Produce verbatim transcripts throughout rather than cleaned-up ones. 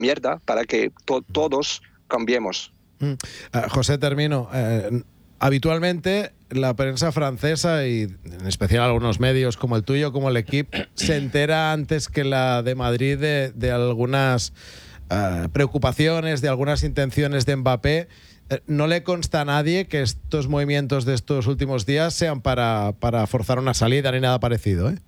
mierda para que to- todos cambiemos. Mm. Uh, José, termino. Uh, habitualmente la prensa francesa y en especial algunos medios como el tuyo, como el Equipo, se entera antes que la de Madrid de, de algunas uh, preocupaciones, de algunas intenciones de Mbappé. Uh, no le consta a nadie que estos movimientos de estos últimos días sean para, para forzar una salida ni nada parecido, ¿eh?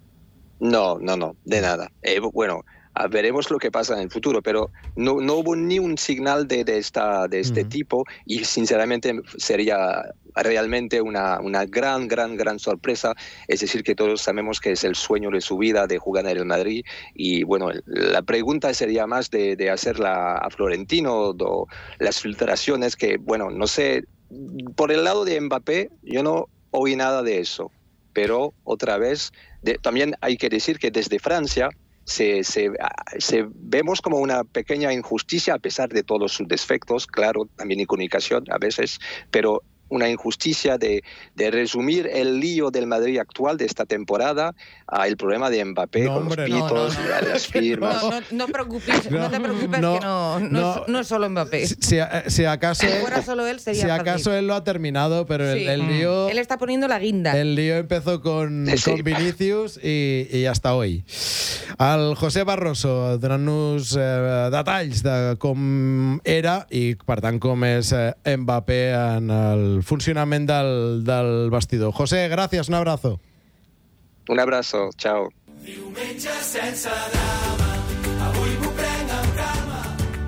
No, no, no, de nada. Eh, bueno, veremos lo que pasa en el futuro, pero no, no hubo ni un señal de, de, esta, de este uh-huh. tipo y sinceramente sería realmente una, una gran, gran, gran sorpresa. Es decir, que todos sabemos que es el sueño de su vida de jugar en el Madrid y bueno, la pregunta sería más de, de hacerla a Florentino, de, las filtraciones que, bueno, no sé, por el lado de Mbappé yo no oí nada de eso, pero otra vez, de, también hay que decir que desde Francia Se, se, se vemos como una pequeña injusticia a pesar de todos sus defectos, claro, también en comunicación a veces, pero una injusticia de, de resumir el lío del Madrid actual de esta temporada a el problema de Mbappé no, con hombre, los pitos, no, no, no. las firmas. No, no, no, preocupes, no, no te preocupes, no, que no, no, no, no es solo Mbappé. Si, si acaso, si fuera solo él, sería si acaso fácil. él lo ha terminado, pero sí. el, el lío... Él está poniendo la guinda. El lío empezó con, sí. con Vinicius i, i hasta hoy. El José Barroso donant-nos eh, detalls de com era i, per tant, com és eh, Mbappé en el funcionament del, del vestidor. José, gràcies, un abrazo. Un abrazo, chao. Diumenge sense drama, avui m'ho prenc amb calma,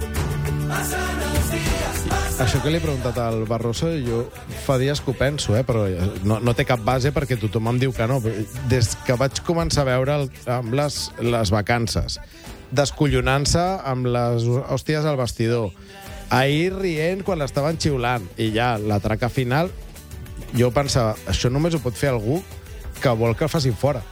passen els dies, passen... Això que li he preguntat al Barroso, jo fa dies que ho penso, eh, però no, no té cap base perquè tothom em diu que no. Des que vaig començar a veure'l amb les, les vacances, descollonant-se amb les hòsties al vestidor, ahir rient quan l'estaven xiulant, i ja la traca final, jo pensava, això només ho pot fer algú que vol que el facin fora.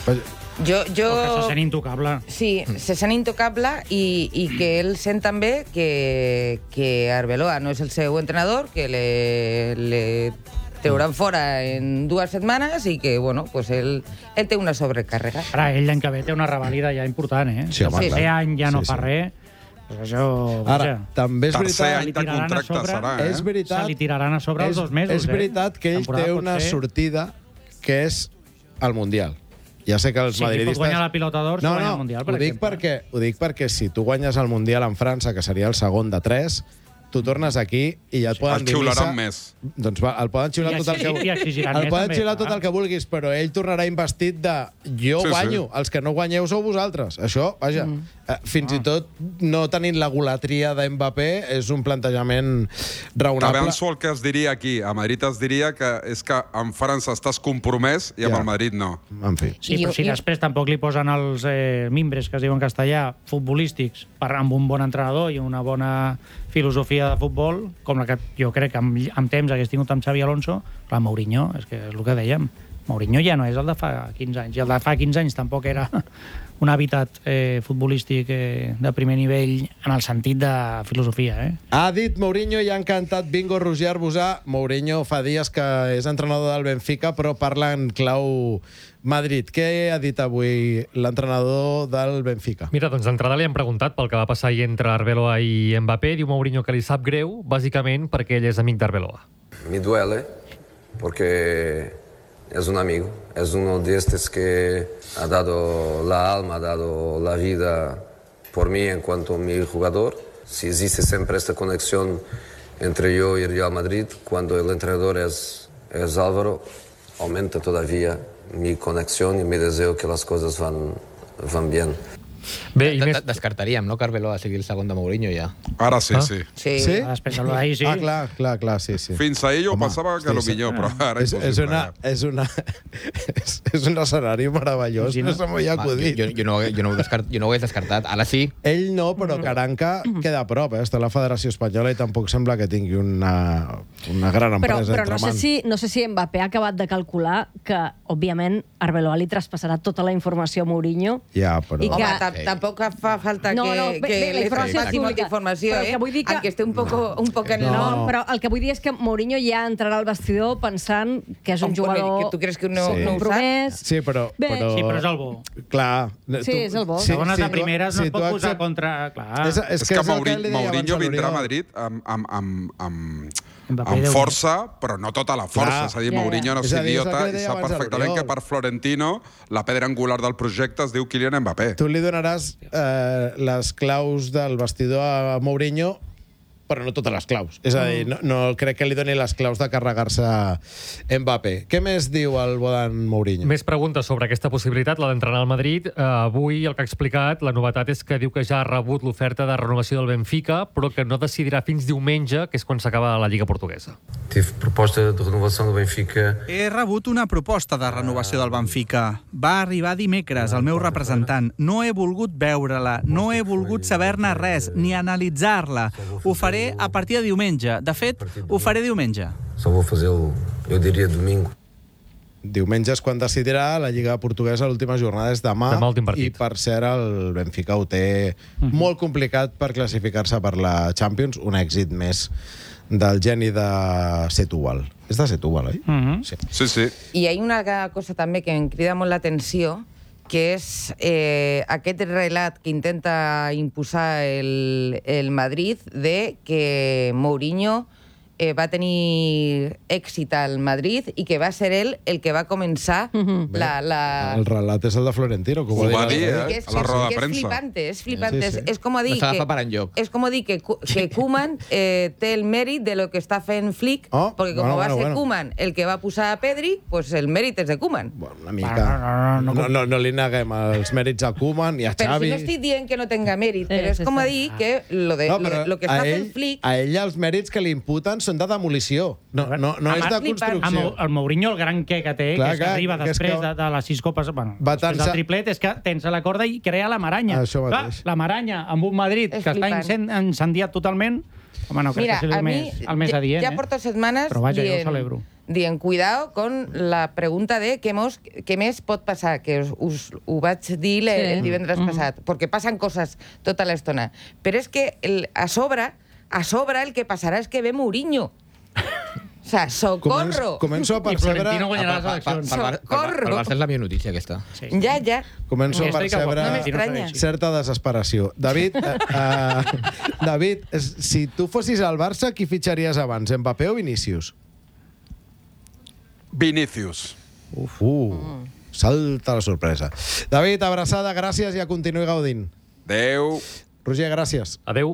Jo, jo... Perquè se sent intocable. Sí, se sent intocable i, i que ell sent també que, que Arbeloa no és el seu entrenador, que le, le trauran fora en dues setmanes i que, bueno, pues ell, ell té una sobrecàrrega. Ara, ell l'any que ve té una revalida ja important, eh? Sí, home, si clar. any ja no Sí, fa sí. res, pues això... Ara, també és Tercer veritat... any de contracte serà, eh? És veritat, se li tiraran a sobre els és, dos mesos, és veritat eh? que ell Temporada té pot una ser. sortida que és el Mundial. Ja sé que els Si madridistes... pot guanyar la Pilota d'Or, no, guanya no, el Mundial, per ho dic exemple. perquè, ho dic perquè si tu guanyes el Mundial en França, que seria el segon de tres, tu tornes aquí i ja et poden El dir missa... xiularan més. Doncs va, el poden xiular I tot el que... exigir- i exigiran el més, poden també, xiular clar. tot el que vulguis, però ell tornarà investit de jo Sí, sí. guanyo, els que no guanyeu sou vosaltres. Això, vaja, Mm. eh, fins Ah. i tot no tenint la golatria d'Mbappé és un plantejament També raonable. en el que es diria aquí. A Madrid es diria que és que en França estàs compromès i amb Ja. el Madrid no. En fi. Sí, I- però si i- després tampoc li posen els eh, mimbres, que es diuen en castellà, futbolístics, per, amb un bon entrenador i una bona filosofia de futbol, com la que jo crec que amb, amb temps hagués tingut amb Xavi Alonso, clar, Mourinho, és que és el que dèiem, Mourinho ja no és el de fa quinze anys, i el de fa quinze anys tampoc era un hàbitat eh, futbolístic eh, de primer nivell en el sentit de filosofia, eh? Ha dit Mourinho i ha encantat Bingo Roger Arbusà. Mourinho fa dies que és entrenador del Benfica, però parla en clau Madrid. Què ha dit avui l'entrenador del Benfica? Mira, doncs d'entrada li hem preguntat pel que va passar ahir entre Arbeloa i Mbappé. Diu Mourinho que li sap greu, bàsicament perquè ell és amic d'Arbeloa. Me duele porque es un amigo, es uno de estos que ha dado la alma, ha dado la vida por mí en cuanto a mi jugador. Si existe siempre esta conexión entre yo y el Real Madrid, cuando el entrenador es, es Álvaro, aumenta todavía mi conexión y mi deseo que las cosas van, van bien. Bé, i De- més... de- Descartaríem, no?, que Arbeloa sigui el segon de Mourinho, ja. Ara sí, Ah? sí. Sí. Sí? Després de l'ahir, sí. Ah, clar, clar, clar, sí, sí. Fins ahir jo Home, pensava que hosti, era millor, però ara És, és, una, és, una, és, és un escenari meravellós, Sí, no no? se m'ho ha Va, acudit. jo, jo, no, jo, no ho descart, jo no ho hagués descartat. Ara sí. Ell no, però Caranca queda a prop, eh? Està a la Federació Espanyola i tampoc sembla que tingui una, una gran Però, empresa però entre no, sé mans. si, no sé si Mbappé ha acabat de calcular que, òbviament, Arbeloa li traspassarà tota la informació a Mourinho. Ja, però... I que, Home, Ta- Tampoc fa falta No, que, no, bé, que bé, la le informació és passi molta pública. informació, Però eh? que vull dir que- Aunque esté un poco, un poco en el... No, No. però el que vull dir és que Mourinho ja entrarà al vestidor pensant que és un Home, jugador que tu creus que no, Sí. no ho sap? compromès. Sí, però... Bé. però... Sí, però és el bo. Clar. Sí, és el bo. Sí, Segones sí, a tu- primeres no sí, es pot tu posar accep- contra... Clar. És, és, És que que és el Mauri, li deia Mourinho abans a vindrà a l'Oriol. Madrid amb, amb, amb, amb, Mbappé, amb Déu força, però no tota la força. Clar. És a dir, Ja, ja. Mourinho no És és a dir, és el idiota que li i deia sap abans a perfectament l'Oriol. que per Florentino la pedra angular del projecte es diu Kylian Mbappé. Tu li donaràs eh, les claus del vestidor a Mourinho, però no totes les claus. És a dir, no, no crec que li doni les claus de carregar-se Mbappé. Què més diu el Bodan Mourinho? Més preguntes sobre aquesta possibilitat, la d'entrenar al Madrid. Uh, avui el que ha explicat, la novetat és que diu que ja ha rebut l'oferta de renovació del Benfica, però que no decidirà fins diumenge, que és quan s'acaba la Lliga Portuguesa. Tive proposta de renovação do Benfica. He rebut una proposta de renovació del Benfica. Va arribar dimecres el meu representant. No he volgut veure-la, no he volgut saber-ne res, ni analitzar-la. Ho faré a partir de diumenge. De fet, ho faré diumenge. Só vou fazê-lo, eu diria, domingo. Diumenge és quan decidirà la Lliga Portuguesa, l'última jornada és demà. Demà últim I, partit. per cert, el Benfica ho té Mhm. molt complicat per classificar-se per la Champions. Un èxit més del geni de Setúbal. És de Setúbal, oi? Mhm. Sí. Sí, sí. I hi ha una cosa també que em crida molt l'atenció, que és eh, aquest relat que intenta imposar el, el Madrid de que Mourinho eh, va tenir èxit al Madrid i que va ser ell el que va començar Mhm. la... la... El relat és el de Florentino, que ho, Ho va dir dir, l'altre eh? dia. Que és, a la roda de que és premsa. flipante, és flipante. Sí, sí. És, és com a dir No s'agafa que, per enlloc. és com a dir que, Ku- que Koeman eh, té el mèrit de lo que està fent Flick, Oh, perquè com bueno, va bueno, ser bueno. Koeman el que va posar a Pedri, pues el mèrit és de Koeman. Bueno, una mica... No, no, no, no, no, no, no li neguem els mèrits a Koeman i a Però Xavi. si no estic dient que no tenga mèrit, Sí, però és sí, com a sí. dir que lo, de, No, lo, però lo que a està ell, fent Flick... a ell els mèrits que li imputen són de demolició. No, no, no A és de Mar- construcció. Amb el, el Mourinho, el gran que que té, Clar, que és que clar, arriba que és després que de, de les sis copes, bueno, va després tensar- del triplet, és que tens a la corda i crea la maranya. Això Clar, mateix. la maranya amb un Madrid És que està flipant. incen- incendiat totalment, home, no crec Mira, que sigui a el mi més, el més ja, adient, ja eh? porto setmanes Però vaja, jo ho dient, celebro. dient cuidado con la pregunta de què, mos, què més pot passar, que us, us ho vaig dir el, Sí. el divendres Mm. passat, perquè passen coses tota l'estona. Però és que el, a sobre, a sobre el que passarà és que ve Mourinho. O sea, socorro. Començo, començo a I percebre... Florentino guanyarà les Per, per, eleccions. per, per, per, per, per Barça és la millor notícia, aquesta. Sí, sí. Ja, ja. Començo a Ja estic percebre No m'estranya. certa desesperació. David, eh, eh, David, es- si tu fossis al Barça, qui fitxaries abans, Mbappé o Vinícius? Vinícius. Uf, uh, salta la sorpresa. David, abraçada, gràcies i a continuï gaudint. Adéu. Roger, gràcies. Adeu.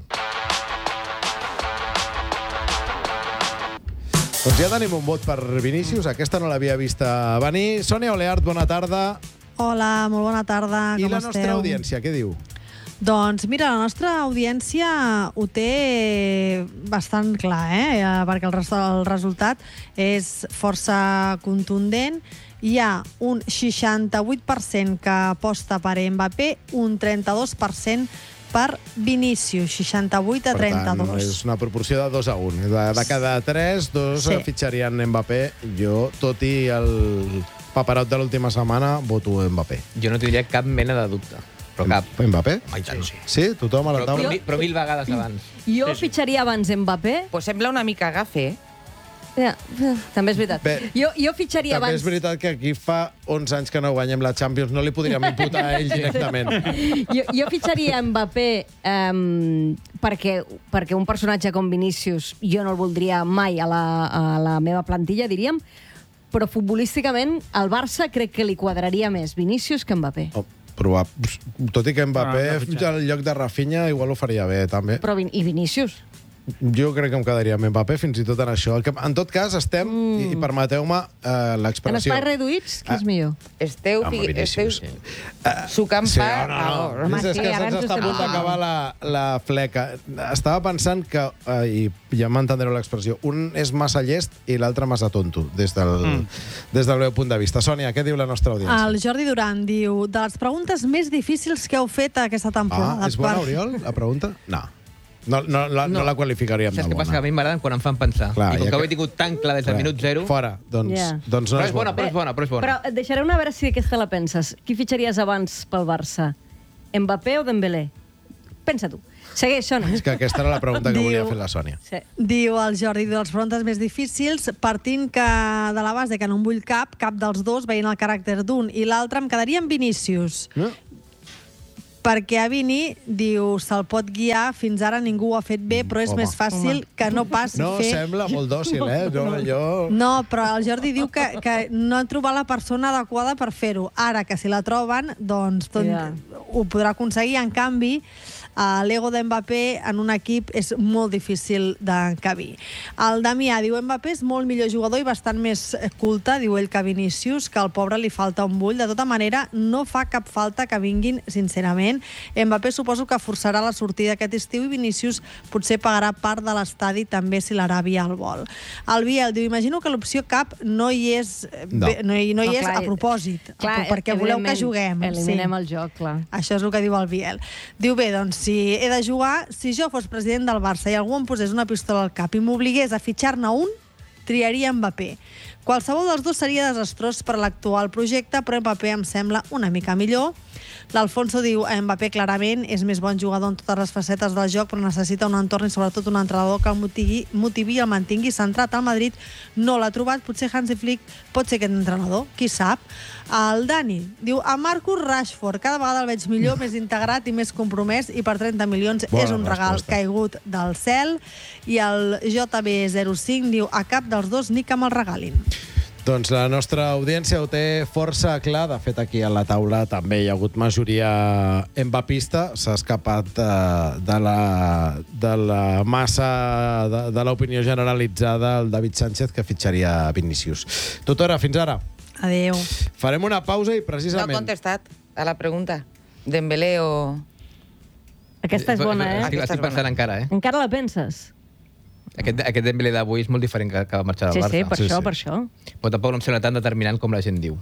Doncs ja tenim un vot per Vinícius. Aquesta no l'havia vista venir. Sònia Oleart, bona tarda. Hola, molt bona tarda, I com la esteu? nostra audiència, què diu? Doncs mira, la nostra audiència ho té bastant clar, eh? Eh, perquè el, res el resultat és força contundent. Hi ha un seixanta-vuit per cent que aposta per Mbappé, un trenta-dos per cent per Vinícius, seixanta-vuit a Per tant, trenta-dos. és una proporció de dos a un. De, de cada tres, dos Sí. fitxarien Mbappé. Jo, tot i el paperot de l'última setmana, voto Mbappé. Jo no tindria cap mena de dubte. Però cap. Mbappé? Home, i tant. Sí, Sí? Tothom a la Però, taula? però, mil, però mil vegades abans. Jo Sí, sí. fitxaria abans Mbappé. Pues sembla una mica gafe, eh? Ja, també és veritat. Bé, jo, jo fitxaria També abans... és veritat que aquí fa onze anys que no guanyem la Champions, no li podríem imputar a ell directament. Jo, jo fitxaria Mbappé um, perquè, perquè un personatge com Vinícius jo no el voldria mai a la, a la meva plantilla, diríem, però futbolísticament al Barça crec que li quadraria més Vinícius que Mbappé. Oh, probab... Tot i que Mbappé, Ah, no fitxar. al lloc de Rafinha, igual ho faria bé, també. Però, Vin- I Vinícius? Jo crec que em quedaria amb Mbappé fins i tot en això. El que, en tot cas, estem, mm. i, i permeteu-me eh, En l'expressió... espais reduïts, qui és Ah. millor? Esteu, Home, fi- esteu Vinícius. sucant Sí, pa... no, no, no. a- Home, és, és sí, que ara se'ns ens està a estem punt parlant. d'acabar la, la fleca. Estava pensant que, eh, i ja m'entendreu l'expressió, un és massa llest i l'altre massa tonto, des del, mm. des del meu punt de vista. Sònia, què diu la nostra audiència? El Jordi Duran diu, de les preguntes més difícils que heu fet aquesta temporada. Ah, és bona, Per- Oriol, la pregunta? No. No, no, la, no. no la qualificaríem de Saps què passa? Que bona. a mi m'agraden quan em fan pensar. Clar, I com ja que ho que- he tingut tan clar des del Clar. minut zero... Fora, doncs, Ja. doncs no Però és és bona, bona. però és bona, però és bona. Però et deixaré una a veure si aquesta la penses. Qui fitxaries abans pel Barça? Mbappé o Dembélé? Pensa tu. Segueix, Sona. És que aquesta era la pregunta que Diu- volia fer la Sònia. Sí. Diu el Jordi, dels frontes més difícils, partint que de la base que no en vull cap, cap dels dos, veient el caràcter d'un i l'altre, em quedaria en Vinícius. No? Perquè a Vini, diu, se'l pot guiar, fins ara ningú ho ha fet bé, però és Home. més fàcil que no pas No, fer... sembla molt dòcil, eh? No, allò... No, però el Jordi diu que, que no han trobat la persona adequada per fer-ho. Ara, que si la troben, doncs tot, Ja. ho podrà aconseguir. En canvi, uh, l'ego d'Mbappé en un equip és molt difícil d'encabir. El Damià diu, Mbappé és molt millor jugador i bastant més culte, diu ell, que Vinícius, que al pobre li falta un bull. De tota manera, no fa cap falta que vinguin, sincerament. Mbappé suposo que forçarà la sortida aquest estiu i Vinícius potser pagarà part de l'estadi també si l'Aràbia el vol. El Biel diu, imagino que l'opció cap no hi és, No. bé, no hi, no hi No, és clar, a propòsit, clar, perquè voleu que evidentment, juguem. eliminem el joc, clar. Això és el que diu el Biel. Diu, bé, doncs, si he de jugar, si jo fos president del Barça i algú em posés una pistola al cap i m'obligués a fitxar-ne un, triaria Mbappé. Qualsevol dels dos seria desastrós per l'actual projecte, però Mbappé em sembla una mica millor. L'Alfonso diu, Mbappé clarament és més bon jugador en totes les facetes del joc, però necessita un entorn i sobretot un entrenador que el motivi, motivi i el mantingui centrat. Al Madrid no l'ha trobat, potser Hansi Flick pot ser aquest entrenador, qui sap. El Dani diu, a Marcus Rashford, cada vegada el veig millor, més integrat i més compromès, i per trenta milions Bona és un regal resposta. caigut del cel. I el J B zero cinc diu, a cap dels dos ni que me'l regalin. Doncs la nostra audiència ho té força clar. De fet, aquí a la taula també hi ha hagut majoria embapista. S'ha escapat de, de, la, de la massa de, de l'opinió generalitzada el David Sánchez, que fitxaria Vinícius. Tutora, fins ara. Adéu. Farem una pausa i No ha precisament... contestat a la pregunta. Dembélé o... Aquesta és bona, eh? Estic, estic pensant encara, eh? Encara la penses? Aquest, aquest Dembélé d'avui és molt diferent que, que va marxar del Sí, Barça. sí, per això, per això. Però tampoc no em sembla tan determinant com la gent diu.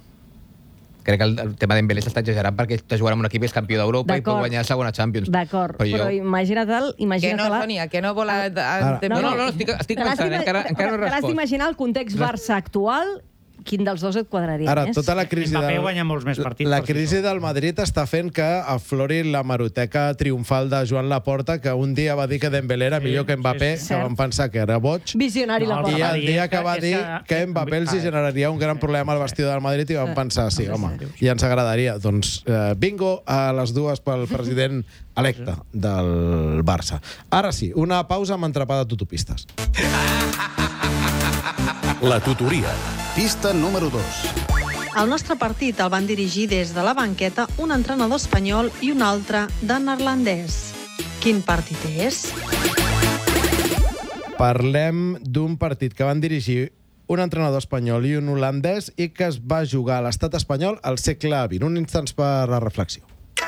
Crec que el, el tema Dembélé s'està exagerant perquè està jugant amb un equip que és campió d'Europa i pot D'acord. guanyar la segona Champions. D'acord, Però però, jo- imagina't el... Que Imagina't no, la... Sònia, que no vol... A, a, Ara. Dembélé. No, no, no, estic, estic Te l'has pensant, eh? encara, encara no he te l'has respost. d'imaginar el context Barça actual, quin dels dos et quadraria Ara, més? tota la crisi, Mbappé del, guanya molts més partits la per si crisi tot. del Madrid està fent que aflori la maroteca triomfal de Joan Laporta, que un dia va dir que Dembélé era Sí, millor que Mbappé, sí, sí. que van pensar que era boig, Visionari No, la el i porta. va el dir dia que- que va és dir que- que Mbappé els hi Ah, generaria un gran problema al vestidor del Madrid i van pensar, sí, home, seriós. i ens agradaria. Doncs eh, bingo a les dues pel president electe del Barça. Ara sí, una pausa amb entrepà de tutopistes. La tutoria. Pista número dos. El nostre partit el van dirigir des de la banqueta un entrenador espanyol i un altre de neerlandès. Quin partit és? Parlem d'un partit que van dirigir un entrenador espanyol i un holandès i que es va jugar a l'estat espanyol al segle vint. Un instants per la reflexió.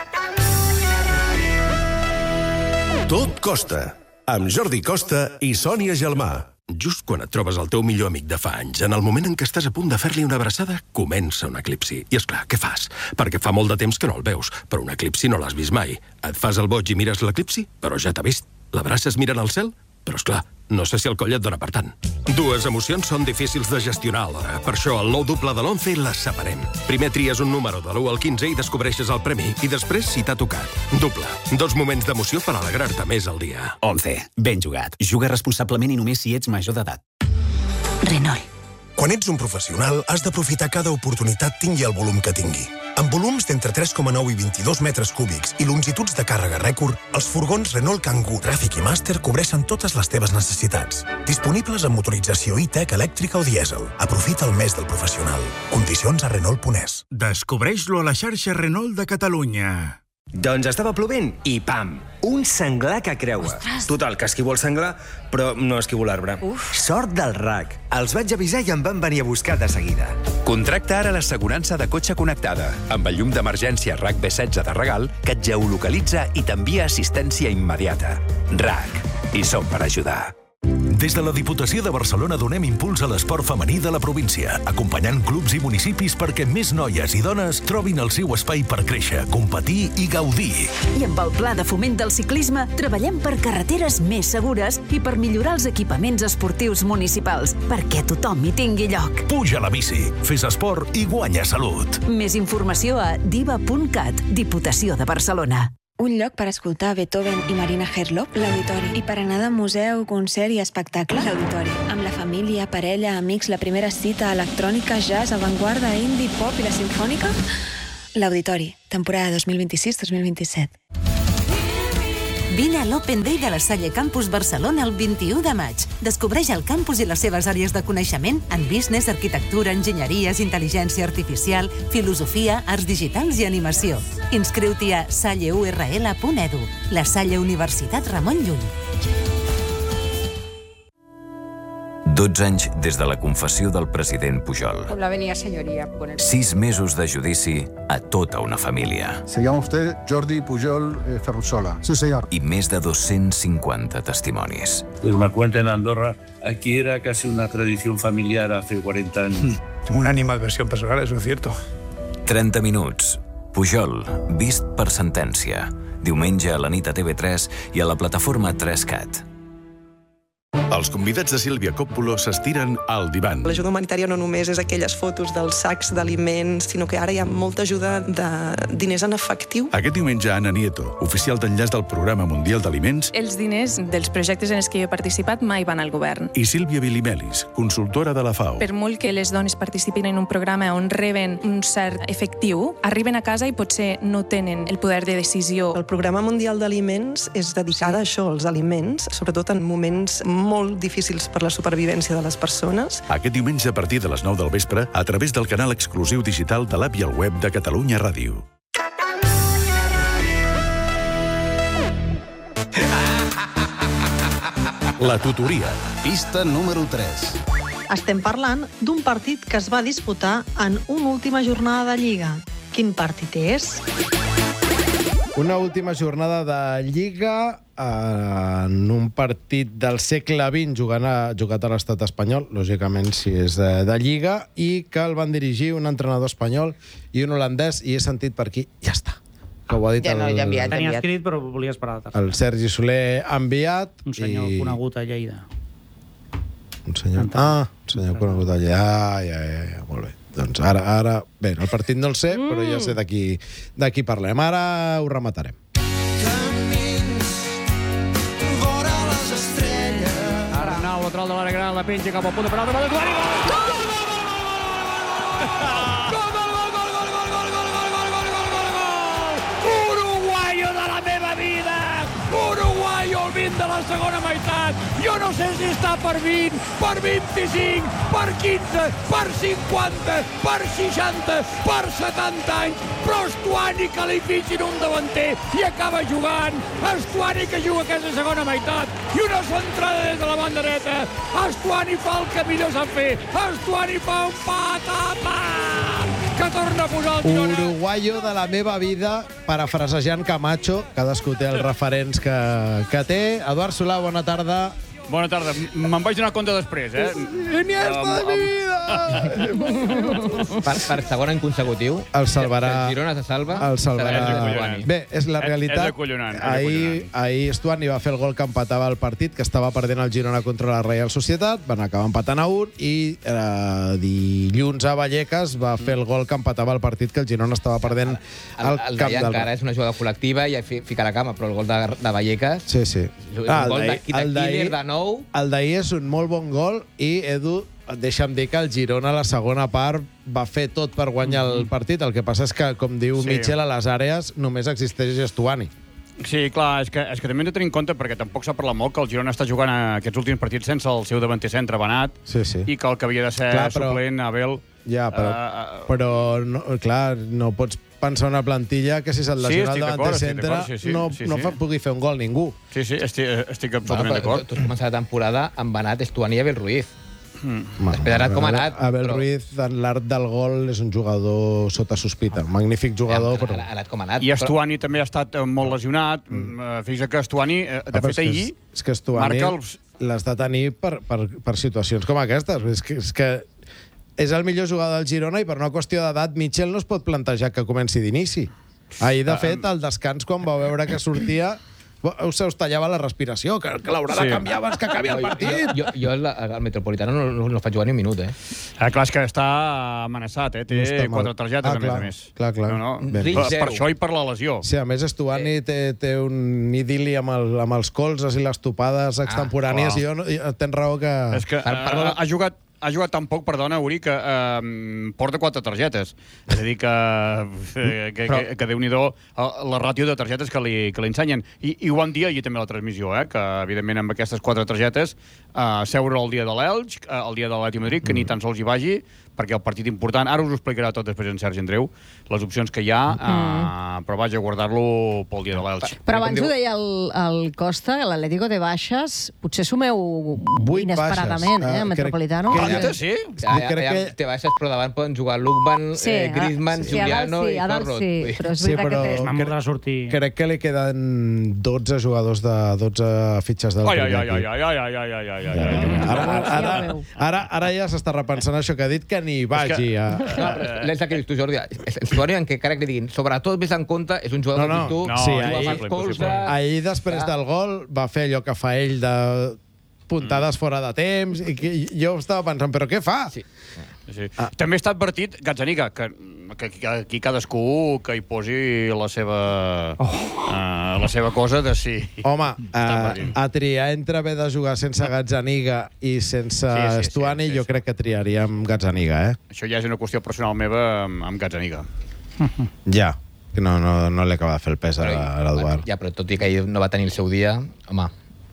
Tot costa. Amb Jordi Costa i Sònia Gelmà. Just quan et trobes el teu millor amic de fa anys, en el moment en què estàs a punt de fer-li una abraçada, comença un eclipsi. I és clar, què fas? Perquè fa molt de temps que no el veus, però un eclipsi no l'has vist mai. Et fas el boig i mires l'eclipsi, però ja t'ha vist. L'abraces mirant al cel? Però, és clar, no sé si el coll et dona per tant. Dues emocions són difícils de gestionar alhora. Per això, el nou doble de l'once les separem. Primer tries un número de l'u al quinze i descobreixes el premi. I després, si t'ha tocat. Doble. Dos moments d'emoció per alegrar-te més al dia. once. Ben jugat. Juga responsablement i només si ets major d'edat. Renault. Quan ets un professional, has d'aprofitar cada oportunitat tingui el volum que tingui. Amb volums d'entre tres coma nou i vint-i-dos metres cúbics i longituds de càrrega rècord, els furgons Renault Kangoo, Tràfic i Master cobreixen totes les teves necessitats. Disponibles amb motorització i-Tech elèctrica o dièsel. Aprofita el mes del professional. Condicions a Renault punt es. Descobreix-lo a la xarxa Renault de Catalunya. Doncs estava plovent i pam! Un senglar que creua. Ostres. Total, que esquivo el senglar, però no esquivo l'arbre. Sort del R A C. Els vaig avisar i em van venir a buscar de seguida. Contracta ara l'assegurança de cotxe connectada, amb el llum d'emergència R A C B setze de regal, que et geolocalitza i t'envia assistència immediata. R A C. I som per ajudar. Des de la Diputació de Barcelona donem impuls a l'esport femení de la província, acompanyant clubs i municipis perquè més noies i dones trobin el seu espai per créixer, competir i gaudir. I amb el Pla de Foment del Ciclisme treballem per carreteres més segures i per millorar els equipaments esportius municipals, perquè tothom hi tingui lloc. Puja a la bici, fes esport i guanya salut. Més informació a diva punt cat, Diputació de Barcelona. Un lloc per escoltar Beethoven i Marina Herlop, l'Auditori. I per anar de museu, concert i espectacle, l'Auditori. Amb la família, parella, amics, la primera cita, electrònica, jazz, avantguarda, indie, pop i la simfònica, l'Auditori. Temporada dos mil vint-i-sis dos mil vint-i-set. Vine a l'Open Day de la Salle Campus Barcelona el vint-i-u de maig. Descobreix el campus i les seves àrees de coneixement en business, arquitectura, enginyeries, intel·ligència artificial, filosofia, arts digitals i animació. Inscriu-t'hi a salle u erre ele punt edu. La Salle Universitat Ramon Llull. dotze anys des de la confessió del president Pujol. Con la venia señoría. Poner... sis mesos de judici a tota una família. Se llama usted Jordi Pujol eh, Ferrusola. Sí, señor. I més de dos-cents cinquanta testimonis. Pues me cuenta en Andorra, aquí era casi una tradición familiar hace cuarenta años. Una animadversión personal, eso es cierto. trenta minuts. Pujol, vist per sentència. Diumenge a la nit a T V tres i a la plataforma tres cat. Els convidats de Sílvia Coppola s'estiren al divan. L'ajuda humanitària no només és aquelles fotos dels sacs d'aliments, sinó que ara hi ha molta ajuda de diners en efectiu. Aquest diumenge, Ana Nieto, oficial d'enllaç del Programa Mundial d'Aliments, Els diners dels projectes en els que jo he participat mai van al govern. i Sílvia Bilimelis, consultora de la FAO. Per molt que les dones participin en un programa on reben un cert efectiu, arriben a casa i potser no tenen el poder de decisió. El Programa Mundial d'Aliments és dedicat a això, als aliments, sobretot en moments molt difícils per la supervivència de les persones. Aquest diumenge a partir de les nou del vespre, a través del canal exclusiu digital de l'app i el web de Catalunya Ràdio. La tutoria, pista número tres. Estem parlant d'un partit que es va disputar en una última jornada de Lliga. Quin partit és? Una última jornada de Lliga en un partit del segle vint jugant a, jugat a l'estat espanyol, lògicament si és de, de Lliga, i que el van dirigir un entrenador espanyol i un holandès, i he sentit per aquí, ja està. Que ho ha dit Ja el, no, ja enviat, ja Tenia enviat. escrit, però volia esperar la tercera. el Sergi Soler ha enviat. Un senyor i... conegut a Lleida. Un senyor... Ah, un senyor conegut allà. Ah, ja, ja, ja, molt bé. Doncs ara, ara... Bé, el partit no el sé, mm. però ja sé de qui, de qui parlem. Ara ho rematarem. Ara nou, lateral de l'àrea gran, la penja cap al punt de penal, de Duani, gol! Gol! Uruguayo de la meva vida! Uruguayo al vint de la segona meitat! Jo no sé si està per vint, per vint-i-cinc, per quinze, per cinquanta, per seixanta, per setanta anys, però Estuani que li fitxin un davanter i acaba jugant. Estuani que juga aquesta segona meitat i una centrada des de la banda dreta. Estuani fa el que millor sap fer. Estuani fa un patapam que torna a posar el Girona. Uruguayo de la meva vida, parafrasejant Camacho, cadascú té els referents que, que té. Eduard Solà, bona tarda. Bona tarda. Me'n vaig donar compte després, eh? Iniesta de mi vida! Per, per segon any consecutiu, El salvarà... el Girona se salva. El salvarà... acollonant. Bé, és la És- realitat. és acollonant, és Ahir, acollonant. ahir Estuani va fer el gol que empatava el partit, que estava perdent el Girona contra la Real Societat, van acabar empatant a un, i eh, dilluns a Vallecas va fer el gol que empatava el partit, que el Girona estava perdent El, al el camp d'ahir del... encara és una jugada col·lectiva i fi- fica la cama, però el gol de, de Vallecas... Sí, sí. És un Ah, el gol de, d'ahir- de el d'ahir- killer de nou. El d'ahir és un molt bon gol i, Edu, deixa'm dir que el Girona a la segona part va fer tot per guanyar el partit. El que passa és que, com diu Sí. Mitchell, a les àrees només existeix Estuani. Sí, clar, és que, és que també hem de tenir en compte, perquè tampoc s'ha parlat molt, que el Girona està jugant a aquests últims partits sense el seu davanter centre, Benat, Sí, sí. i que el que havia de ser Clar, però- suplent, Abel... Ja, però, eh, però no, clar, no pots pensar una plantilla que si se't Sí, lesiona estic el d'acord, davanter estic centre d'acord, sí, sí, no, sí, no sí. fa, pugui fer un gol ningú. Sí, sí, estic, estic absolutament Bueno, però d'acord. tu has començat la temporada amb Benat, Estuani i Abel Ruiz. Mm. Després ha anat com ha anat. Abel però- Ruiz, en l'art del gol, és un jugador sota sospita. Magnífic jugador, però... Ha anat com ha anat. I Estuani també ha estat eh, molt lesionat. Mm. Fixa't que Estuani, eh, de Ah, però fet, és que ahir és- és que Estuani- marca els, l'has de tenir per, per, per situacions com aquestes. És que, és que és el millor jugador del Girona i per una qüestió d'edat Mitchell no es pot plantejar que comenci d'inici. Ahir, de fet, al descans, quan va veure que sortia, se us tallava la respiració, que, que l'haurà de canviar abans que acabi el partit. Jo, jo al, al Metropolitano no, no, no faig jugar ni un minut, eh? Eh, clar, és que està amenaçat, eh? Té no quatre targetes, ah, a més clar, a més. Clar, clar. No, no. Per, per això i per la lesió. Sí, a més, Estuani té, té un idili amb, el, amb els colzes i les topades extemporànies, ah, i jo, no, jo tens raó que... És que uh, ha jugat ha jugat tan poc, perdona, Uri, que eh, porta quatre targetes. És a dir, que, eh, que, Però... que, que Déu-n'hi-do la ràtio de targetes que li, que li ensenyen. I, I ho vam dir ahir també a la transmissió, eh, que evidentment amb aquestes quatre targetes eh, seure el dia de l'Elx, eh, el dia de l'Atlètic de Madrid, que mm. ni tan sols hi vagi, perquè el partit important, ara us ho explicarà tot després en Sergi Andreu, les opcions que hi ha, eh, mm. però vaja, guardar-lo pel dia de l'Elx. Però abans ho deia el, el Costa, que l'Atlético de baixes, potser sumeu inesperadament, eh, Metropolitano. Que, que, sí? Ja, ja, ja, ja té baixes, però davant poden jugar Lukman, sí, eh, Griezmann, sí, Juliano sí, i Torrot. Sí, però és veritat sí, però que crec, sortir. crec que li queden dotze jugadors de dotze fitxes del ai, ai, ai, ai, ai, ai, ai, ai, ai, ai, ai. Ara, ara, ara, ara ja s'està repensant això que ha dit, que ni vagi a... L'ens que dius tu, Jordi, el en què crec que diguin, sobretot vés en compte, és un jugador no, no, que tu... No, sí, ahir, ahir després del gol va fer allò que fa ell de puntades fora de temps, i que jo estava pensant, però què fa? Sí. Sí. Ah. També està advertit, Gazzaniga, que, que, que aquí cadascú que hi posi la seva, oh. uh, la seva cosa de si... Home, uh, a triar entre haver de jugar sense Gazzaniga i sense sí, sí, Estuani, sí, sí, jo sí. crec que triaríem Gazzaniga, eh? Això ja és una qüestió personal meva amb, amb Gazzaniga. Ja, no, no, no li acaba de fer el pes a l'Eduard. Ja, però tot i que ell no va tenir el seu dia, home...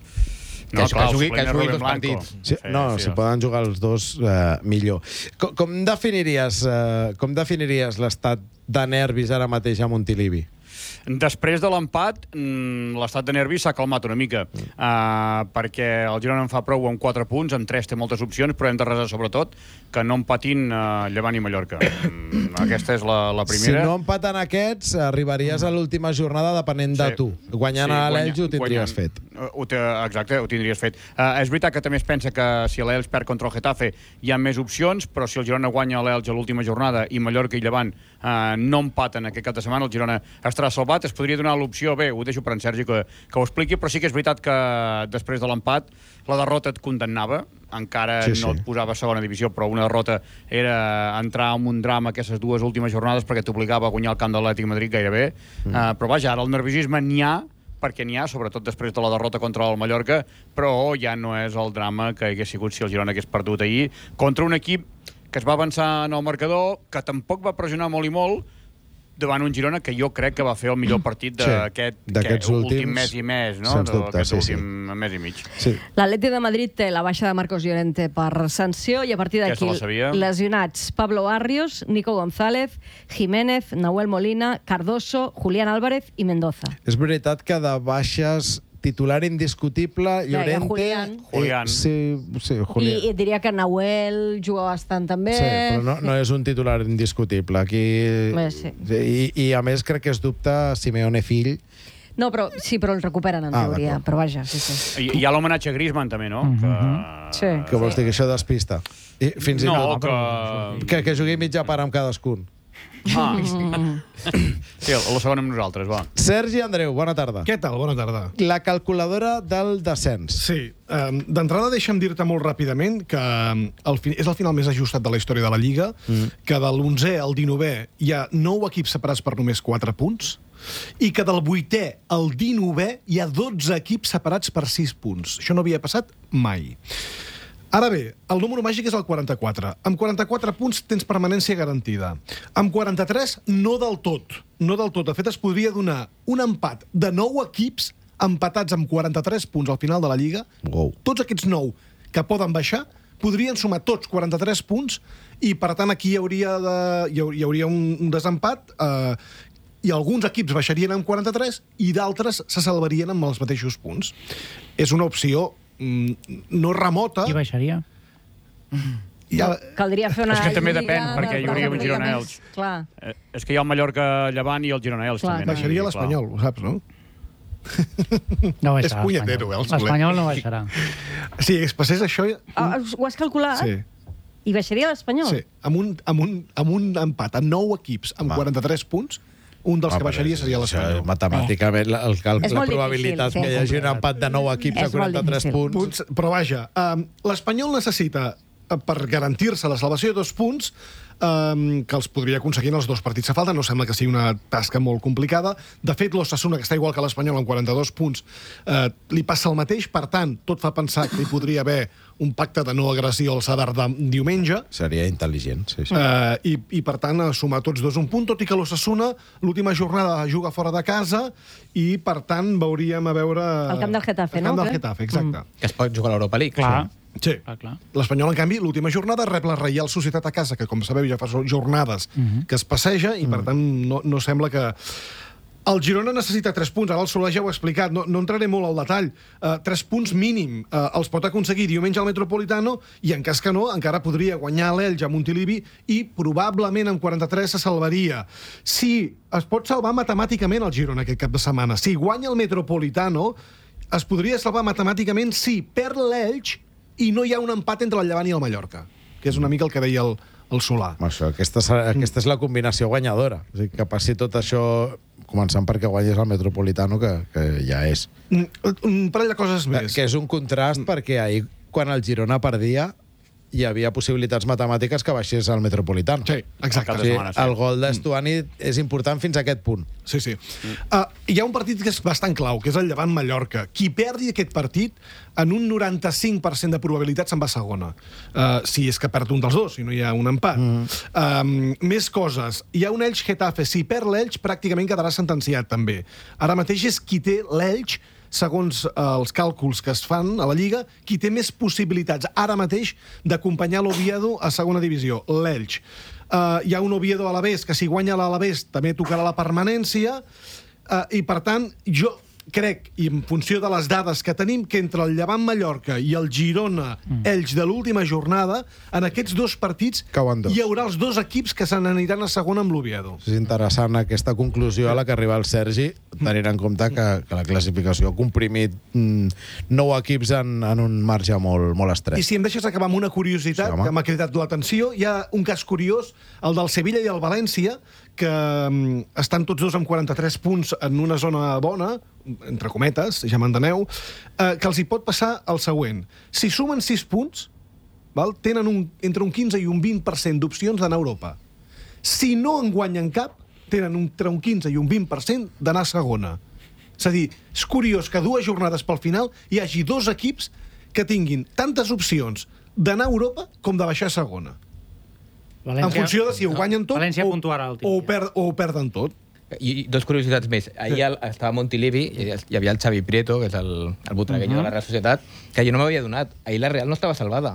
No, que, clar, que jugui, que jugui dos partits. Sí, no, sí, si sí. poden jugar els dos, eh, millor. Com, com definiries, eh, com definiries l'estat de nervis ara mateix a Montilivi? Després de l'empat, l'estat de nervis s'ha calmat una mica, uh, perquè el Girona en fa prou amb quatre punts, amb tres té moltes opcions, però hem de resar sobretot que no empatin uh, Llevant i Mallorca. Mm, aquesta és la, la primera. Si no empaten aquests, arribaries a l'última jornada depenent sí. de tu. Guanyant sí, a l'Elx ho tindries guanyant, fet. Ho te, exacte, ho tindries fet. Uh, és veritat que també es pensa que si l'Elx perd contra el Getafe hi ha més opcions, però si el Girona guanya l'Elx a l'última jornada i Mallorca i Llevant uh, no empaten aquest cap de setmana, el Girona estarà salvat. Es podria donar l'opció, bé, ho deixo per en Sergi que, que ho expliqui, però sí que és veritat que després de l'empat la derrota et condemnava, encara sí, sí. no et posava a segona divisió, però una derrota era entrar en un drama aquestes dues últimes jornades perquè t'obligava a guanyar el camp de l'Atlètic de Madrid gairebé, mm. uh, però vaja, ara el nerviosisme n'hi ha, perquè n'hi ha, sobretot després de la derrota contra el Mallorca, però ja no és el drama que hagués sigut si el Girona hagués perdut ahir, contra un equip que es va avançar en el marcador, que tampoc va pressionar molt i molt, davant un Girona que jo crec que va fer el millor partit d'aquest sí, últim mes i mes, no? Sens dubte, d'aquest sí, últim sí. mes i mig. Sí. L'Atlètic de Madrid té la baixa de Marcos Llorente per sanció i a partir d'aquí lesionats Pablo Barrios, Nico González, Jiménez, Nahuel Molina, Cardoso, Julián Álvarez i Mendoza. És veritat que de baixes titular indiscutible, Llorente... Julián. Julián. Sí, sí, Julián. I, I diria que Nahuel juga bastant també. Sí, però no, no és un titular indiscutible. Aquí... Bé, sí. I, I a més crec que es dubta Simeone fill. No, però sí, però el recuperen en ah, teoria, però vaja, sí, sí. I hi ha l'homenatge a Griezmann també, no? Mm-hmm. Que... Sí. Que vols dir que això despista? I fins no, i tot que... que... Que jugui mitja part amb cadascun. Ah, sí, la segona amb nosaltres, va. Sergi Andreu, bona tarda. Què tal? Bona tarda. La calculadora del descens. Sí. Um, D'entrada, deixa'm dir-te molt ràpidament que el fi és el final més ajustat de la història de la Lliga, mm. que de l'onzè al dinovè hi ha nou equips separats per només quatre punts, i que del vuitè al dinovè hi ha dotze equips separats per sis punts. Això no havia passat mai. Ara bé, el número màgic és el quaranta-quatre. Amb quaranta-quatre punts tens permanència garantida. Amb quaranta-tres, no del tot. No del tot. De fet, es podria donar un empat de nou equips empatats amb quaranta-tres punts al final de la Lliga. Wow. Tots aquests nou que poden baixar podrien sumar tots quaranta-tres punts i, per tant, aquí hi hauria, de, hi hauria un desempat eh, i alguns equips baixarien amb quaranta-tres i d'altres se salvarien amb els mateixos punts. És una opció no remota. Qui baixaria? Ja... Caldria fer una... És que també depèn, perquè hi hauria un Girona-Elx. Clar. Eh, és que hi ha el Mallorca-Llevant i el Girona-Elx. Baixaria l'Espanyol, ho saps, no? No és punyetero, eh, el Soler. L'Espanyol no baixarà. Si es passés això... Ah, ho has calculat? Sí. I baixaria l'Espanyol? Sí, amb un, amb, un, amb un empat a nou equips amb quaranta-tres punts, un dels que baixaria seria l'Espanyol. Matemàticament, la, el cal, És la molt probabilitat difícil, que sí. hi hagi un empat de nou equips És a quaranta-tres molt punts... punts. Però vaja, um, l'Espanyol necessita, per garantir-se la salvació, dos punts um, que els podria aconseguir en els dos partits que falten. No sembla que sigui una tasca molt complicada. De fet, l'Osasuna, que està igual que l'Espanyol amb quaranta-dos punts, uh, li passa el mateix. Per tant, tot fa pensar que hi podria haver un pacte de no agressió al Sadar de diumenge. Seria intel·ligent, sí, sí. Uh, i, I, per tant, sumar tots dos un punt, tot i que l'Osasuna l'última jornada juga fora de casa i, per tant, veuríem a veure... El camp del Getafe, el no? camp del Getafe, exacte. Que es pot jugar a l'Europa League. Clar. Sí. Ah, clar. L'Espanyol, en canvi, l'última jornada rep la Reial Societat a casa, que, com sabeu, ja fa jornades Mhm. que es passeja i, per tant, no, no sembla que... El Girona necessita tres punts, ara el Soler ja ho ha explicat, no, no entraré molt al detall. Uh, tres punts mínim uh, els pot aconseguir diumenge al Metropolitano i, en cas que no, encara podria guanyar l'Elx a Montilivi i probablement amb quaranta-tres se salvaria. Si es pot salvar matemàticament el Girona aquest cap de setmana, si guanya el Metropolitano, es podria salvar matemàticament si perd l'Elx i no hi ha un empat entre el Llevant i el Mallorca, que és una mica el que deia el, el Solà. Això, aquesta, aquesta és la combinació guanyadora. O sigui, que passi tot això, començant perquè guanyes el Metropolitano, que, que ja és. Un, un parell de coses més. Que és un contrast perquè ahir, quan el Girona perdia, hi havia possibilitats matemàtiques que baixés al Metropolitano. Sí, exacte. O sigui, el gol d'Estuani és important fins a aquest punt. Sí, sí. Uh, hi ha un partit que és bastant clau, que és el Llevant-Mallorca. Qui perdi aquest partit, en un noranta-cinc per cent de probabilitat se'n va a segona. Uh, si és que perd un dels dos, si no hi ha un empat. Mm. Um, més coses. Hi ha un Elx-Getafe. Si perd l'Elx, pràcticament quedarà sentenciat, també. Ara mateix és qui té l'Elx, segons eh, els càlculs que es fan a la Lliga, qui té més possibilitats ara mateix d'acompanyar l'Oviedo a segona divisió, l'Elx. Uh, hi ha un Oviedo a l'Alavés, que si guanya l'Alavés també tocarà la permanència, uh, i per tant, jo crec, i en funció de les dades que tenim, que entre el Llevant-Mallorca i el Girona-Elx de l'última jornada, en aquests dos partits dos. hi haurà els dos equips que se n'aniran a segona amb l'Oviedo. És interessant aquesta conclusió a la que arriba el Sergi, tenint en compte que, que la classificació ha comprimit mm, nou equips en, en un marge molt, molt estret. I si em deixes acabar amb una curiositat, sí, que m'ha cridat l'atenció, hi ha un cas curiós, el del Sevilla i el València, que um, estan tots dos amb quaranta-tres punts en una zona bona, entre cometes, ja m'enteneu, eh, que els hi pot passar el següent. Si sumen sis punts, val, tenen un, entre un quinze i un vint per cent d'opcions d'anar a Europa. Si no en guanyen cap, tenen entre un quinze i un vint per cent d'anar a segona. És a dir, és curiós que dues jornades pel final hi hagi dos equips que tinguin tantes opcions d'anar a Europa com de baixar a segona. València, en funció de si ho guanyen tot València o, o, o, per, o ho perden tot. I dos curiositats més. Ahir sí. estava a Montilivi i hi havia el Xavi Prieto, que és el, el botragueño uh -huh. de la Real Societat, que jo no m'havia donat. Ahir la Real no estava salvada.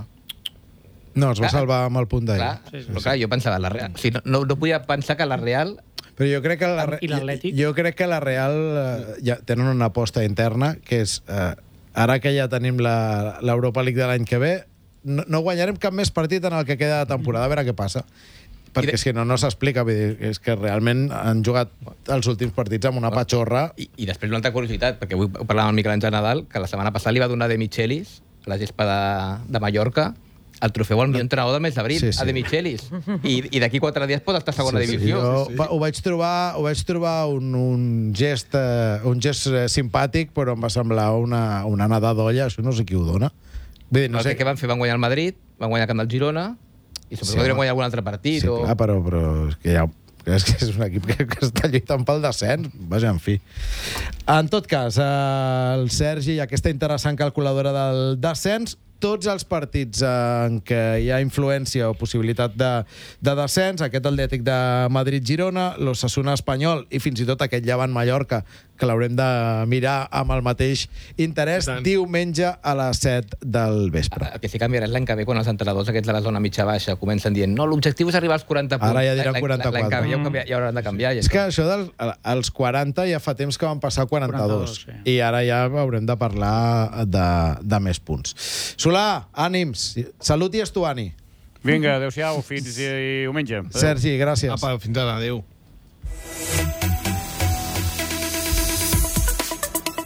No, es va clar, salvar amb el punt d'ahir. Clar, sí, sí, però clar, jo pensava, la Real... O sigui, no, no podia pensar que la Real... Però jo crec que la, I l'Atlètic? Jo crec que la Real eh, ja tenen una aposta interna, que és, eh, ara que ja tenim l'Europa League de l'any que ve, no, no guanyarem cap més partit en el que queda de temporada, a veure què passa. Perquè de... si no, no s'explica. És que realment han jugat els últims partits amb una patxorra. I, i després una altra curiositat, perquè avui parlàvem amb el Miquel Àngel Nadal, que la setmana passada li va donar De Michelis, a la gespa de, de Mallorca, el trofeu al millor entrenador del mes d'abril, sí, sí. a De Michelis. I, i d'aquí quatre dies pot estar a segona sí, divisió. Sí, sí, sí. Ho, ho vaig trobar, ho vaig trobar un, un gest, eh, un gest simpàtic, però em va semblar una, una nada d'olla. Això no sé qui ho dona. Vull dir, no sé què van fer, van guanyar el Madrid, van guanyar el camp del Girona, i suposo sí, que podrien guanyar algun altre partit. Sí, o... clar, però, però és que ja... És que és un equip que, que està lluitant pel descens. Vaja, en fi. En tot cas, eh, el Sergi i aquesta interessant calculadora del descens, tots els partits en què hi ha influència o possibilitat de, de descens, aquest Atlètic de Madrid-Girona, l'Osasuna Espanyol i fins i tot aquest Llevant-Mallorca, que l'haurem de mirar amb el mateix interès, diumenge a les set del vespre. El que sí que canviarà és l'any que ve, quan els entrenadors aquests de la zona mitja-baixa comencen dient no, l'objectiu és arribar als quaranta punts. Ara ja diran quaranta-quatre. L'any que ve ja, canvia, ja hauran de canviar. Ja és que això dels els quaranta ja fa temps que van passar a quaranta-dos. quaranta-dos sí. I ara ja haurem de parlar de, de més punts. Solà, ànims. Salut i Estuani. Vinga, adéu-siau, fins diumenge. Adéu. Sergi, gràcies. Apa, fins ara, adéu.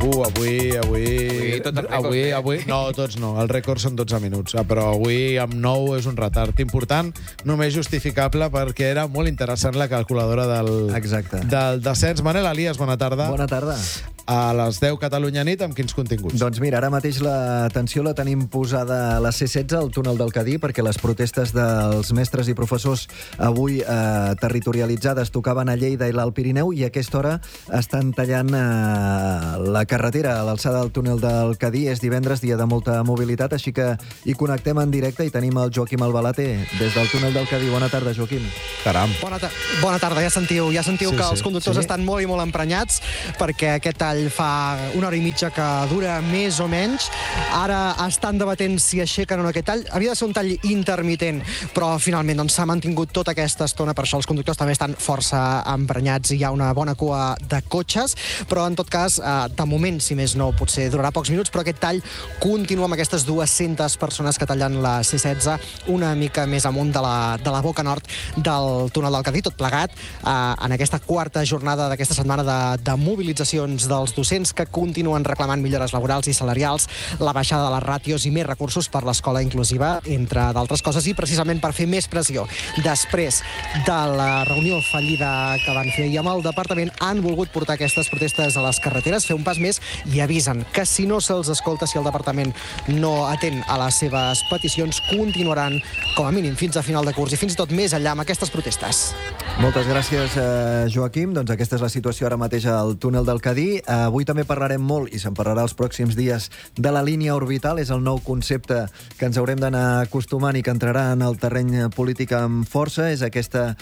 Uh, avui, avui... Avui tots els rècords, avui, eh? avui, no, tots no. El rècord són dotze minuts. Ah, però avui amb nou és un retard important, només justificable perquè era molt interessant la calculadora del, Exacte. del descens. Manel Elias, bona tarda. Bona tarda. A les deu Catalunya nit, amb quins continguts? Doncs mira, ara mateix l'atenció la tenim posada a la C setze, al túnel del Cadí, perquè les protestes dels mestres i professors avui eh, territorialitzades tocaven a Lleida i l'Alt Pirineu, i a aquesta hora estan tallant eh, la carretera a l'alçada del túnel del Cadí. És divendres, dia de molta mobilitat, així que hi connectem en directe i tenim el Joaquim Albalate des del túnel del Cadí. Bona tarda, Joaquim. Caram. Bona, ta bona tarda, ja sentiu, ja sentiu sí, que sí. els conductors sí. estan molt i molt emprenyats, perquè aquest tall fa una hora i mitja que dura més o menys. Ara estan debatent si aixequen o no aquest tall. Havia de ser un tall intermitent, però finalment doncs, s'ha mantingut tota aquesta estona. Per això els conductors també estan força emprenyats i hi ha una bona cua de cotxes, però en tot cas, eh, de moment, si més no, potser durarà pocs minuts, però aquest tall continua amb aquestes dues-centes persones que tallen la C setze una mica més amunt de la, de la boca nord del túnel del Cadí, tot plegat eh, en aquesta quarta jornada d'aquesta setmana de, de mobilitzacions dels docents que continuen reclamant millores laborals i salarials, la baixada de les ràtios i més recursos per l'escola inclusiva, entre d'altres coses, i precisament per fer més pressió. Després de la reunió fallida que van fer i amb el departament, han volgut portar aquestes protestes a les carreteres, fer un pas més, i avisen que si no se'ls escolta, si el departament no atén a les seves peticions, continuaran com a mínim fins a final de curs i fins i tot més enllà amb aquestes protestes. Moltes gràcies, eh, Joaquim. Doncs aquesta és la situació ara mateix al túnel del Cadí. Eh, avui també parlarem molt, i se'n parlarà els pròxims dies, de la línia orbital. És el nou concepte que ens haurem d'anar acostumant i que entrarà en el terreny polític amb força. És aquest eh,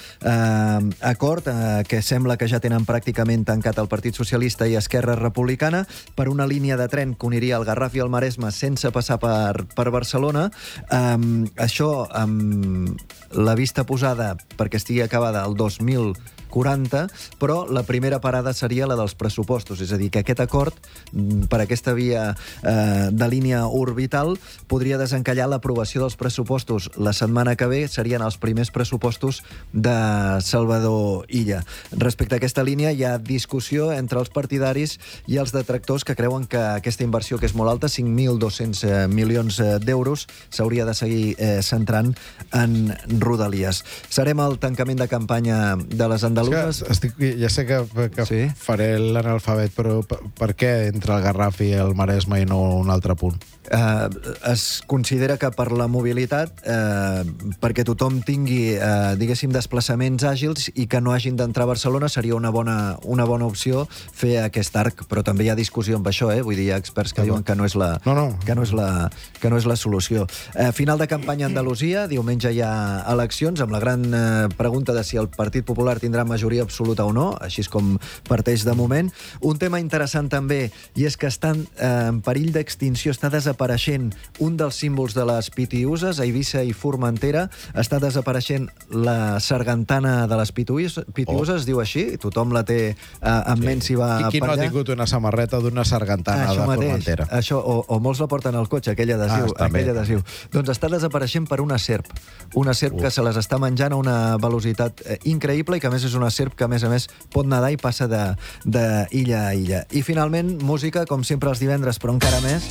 acord eh, que sembla que ja tenen pràcticament tancat el Partit Socialista i Esquerra Republicana per una línia de tren que uniria el Garraf i el Maresme sense passar per, per Barcelona. Um, això amb la vista posada perquè estigui acabada el dos mil quaranta, però la primera parada seria la dels pressupostos, és a dir, que aquest acord per aquesta via eh, de línia orbital podria desencallar l'aprovació dels pressupostos la setmana que ve. Serien els primers pressupostos de Salvador Illa. Respecte a aquesta línia hi ha discussió entre els partidaris i els detractors que creuen que aquesta inversió, que és molt alta, cinc mil dos-cents milions d'euros, s'hauria de seguir eh, centrant en Rodalies. Serem al tancament de campanya de les andaluses. Estic, ja sé que, que sí? faré l'analfabet, però per, per què entre el Garraf i el Maresme i no un altre punt? Eh, es considera que per la mobilitat, eh, perquè tothom tingui, eh, diguéssim, desplaçaments àgils i que no hagin d'entrar a Barcelona, seria una bona, una bona opció fer aquest arc, però també hi ha discussió amb això, eh? Vull dir, hi ha experts que diuen que no és la, no, no. Que no és la, que no és la solució. Eh, final de campanya a Andalusia, diumenge hi ha eleccions, amb la gran eh, pregunta de si el Partit Popular tindrà majoria absoluta o no, així és com parteix de moment. Un tema interessant també, i és que estan eh, en perill d'extinció, està desapareixent un dels símbols de les pitiüses, a Eivissa i Formentera, està desapareixent la sargantana de les pitiüses, pitiüses oh. es diu així, tothom la té eh, en ment si va I qui per no allà. ha tingut una samarreta d'una sargantana això de mateix, Formentera? Això, o, o molts la porten al cotxe, aquell adhesiu. Ah, aquell adhesiu. Doncs està desapareixent per una serp. Una serp uh. que se les està menjant a una velocitat eh, increïble i que a més és una serp que a més a més pot nedar i passa de, de illa a illa. I finalment, música, com sempre els divendres, però encara més.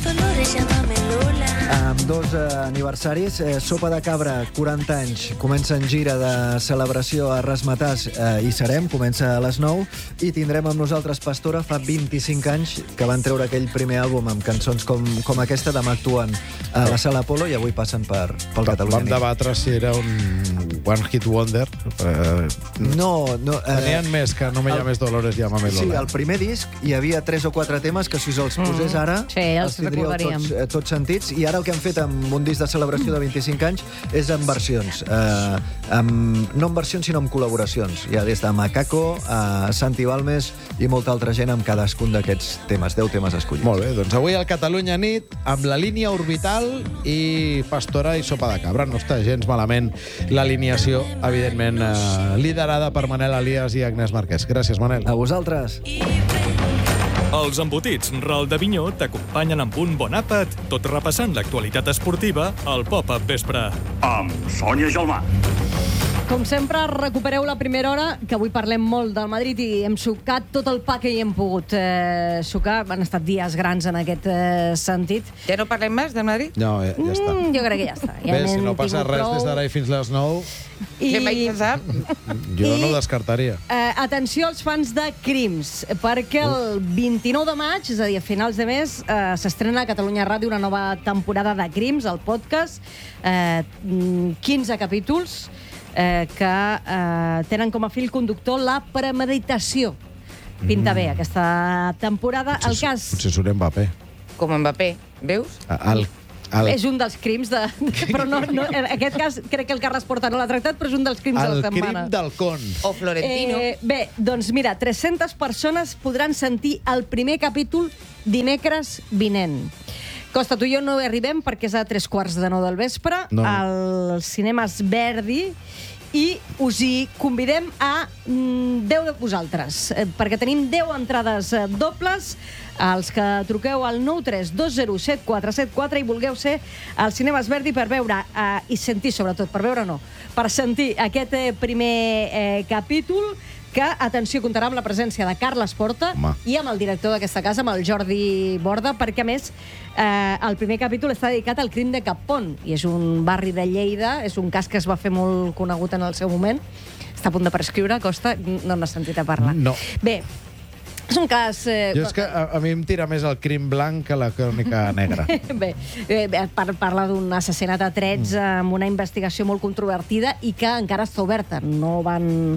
Amb dos eh, aniversaris, eh, Sopa de Cabra, quaranta anys, comença en gira de celebració a Rasmatàs, eh, hi serem, comença a les nou, i tindrem amb nosaltres Pastora, fa vint-i-cinc anys, que van treure aquell primer àlbum amb cançons com, com aquesta. Demà actuen a la Sala Apolo i avui passen per, pel Catalunya. Vam debatre si era un One Hit Wonder. Eh, no, no. Eh, Tenien més que No me llames Dolores, llámame Lola. Sí, al primer disc hi havia tres o quatre temes que si els posés ara mm. sí, els, els tindríeu tots, eh, tots sentits, i ara el que han fet amb un disc de celebració de vint-i-cinc anys és en versions. Eh, amb, no en versions, sinó en col·laboracions. Hi ha des de Macaco a Santi Balmes i molta altra gent amb cadascun d'aquests temes, deu temes escollits. Molt bé, doncs avui al Catalunya nit amb la línia orbital i Pastora i Sopa de Cabra. No està gens malament l'alineació, evidentment eh, liderada per Manel Elias i Agnès Marquès. Gràcies, Manel. A vosaltres. Els embotits Ral de Vinyó t'acompanyen amb un bon àpat, tot repassant l'actualitat esportiva al Pop-Up Vespre. Amb Sònia Gelmà. Com sempre, recupereu la primera hora, que avui parlem molt del Madrid i hem sucat tot el pa que hi hem pogut eh, sucar. Han estat dies grans en aquest eh, sentit. Ja no parlem més del Madrid? No, ja, ja està. Mm, jo crec que ja està. Ja Bé, si no passa res des d'ara i fins les nou, I... Què vaig pensar? jo I- no ho descartaria. Eh, atenció als fans de Crims, perquè el vint-i-nou de maig, és a dir, a finals de mes, eh, s'estrena a Catalunya Ràdio una nova temporada de Crims, el podcast, eh, quinze capítols, eh, que eh, tenen com a fil conductor la premeditació. Pinta bé aquesta temporada. El cas... Potser surt Mbappé. Com Mbappé, veus? El, el, És un dels crims de... Però no, no, en aquest cas crec que el Carles Porta no l'ha tractat, però és un dels crims de el la setmana. crim del con. O Florentino. Eh, bé, doncs mira, tres-centes persones podran sentir el primer capítol dimecres vinent. Costa, tu i jo no hi arribem perquè és a tres quarts de nou del vespre, No. al Cinemes Verdi, i us hi convidem a mm, deu de vosaltres, eh, perquè tenim deu entrades eh, dobles, els que truqueu al nou tres dos zero set quatre set quatre i vulgueu ser al Cinemes Verdi per veure, eh, i sentir sobretot, per veure no, per sentir aquest eh, primer eh, capítol, que, atenció, comptarà amb la presència de Carles Porta Home. i amb el director d'aquesta casa, amb el Jordi Borda, perquè, a més, eh, el primer capítol està dedicat al crim de Capon, i és un barri de Lleida, és un cas que es va fer molt conegut en el seu moment. Està a punt de prescriure, Costa, no n'has sentit a parlar. No. Bé, és un cas... Eh, Jo és que a, a mi em tira més el crim blanc que la crònica negra. Bé, eh, par parla d'un assassinat a trets mm. amb una investigació molt controvertida i que encara està oberta. No van